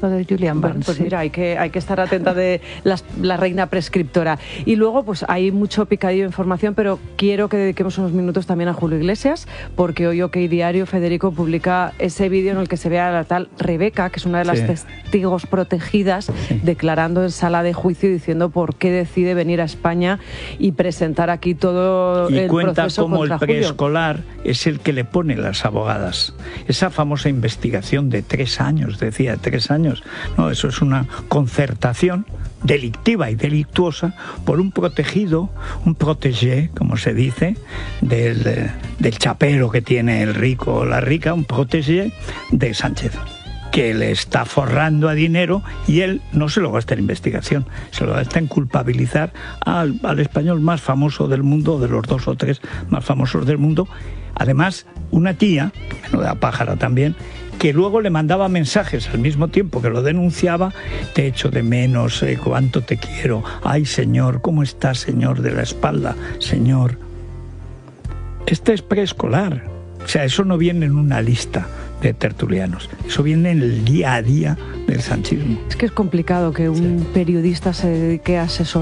lo de Julian Barnes. Bueno, pues mira, hay que, hay que estar atenta de las, la reina prescriptora. Y luego, pues hay mucho picadillo de información, pero quiero que dediquemos unos minutos también a Julio Iglesias, porque hoy OK Diario, Federico, publica ese vídeo en el que se ve a la tal Rebeca, que es una de las sí. testigos protegidas, sí. declarando en sala de juicio y diciendo por qué decide venir a España y presentar aquí todo y el cuenta proceso cómo contra el preescolar Julio. Es el que le pone las abogadas. Esa famosa investigación de tres años, decía, tres años. No, eso es una concertación delictiva y delictuosa por un protegido, un protégé, como se dice, del, del chapero que tiene el rico o la rica, un protégé de Sánchez, que le está forrando a dinero y él no se lo gasta en investigación, se lo gasta en culpabilizar al, al español más famoso del mundo, de los dos o tres más famosos del mundo. Además, una tía, menuda pájara también, que luego le mandaba mensajes al mismo tiempo que lo denunciaba: te echo de menos, eh, cuánto te quiero, ay señor, ¿cómo estás, señor de la espalda, señor? Este es preescolar, o sea, eso no viene en una lista de tertulianos, eso viene en el día a día del sanchismo. Es que es complicado que un periodista se dedique a asesorar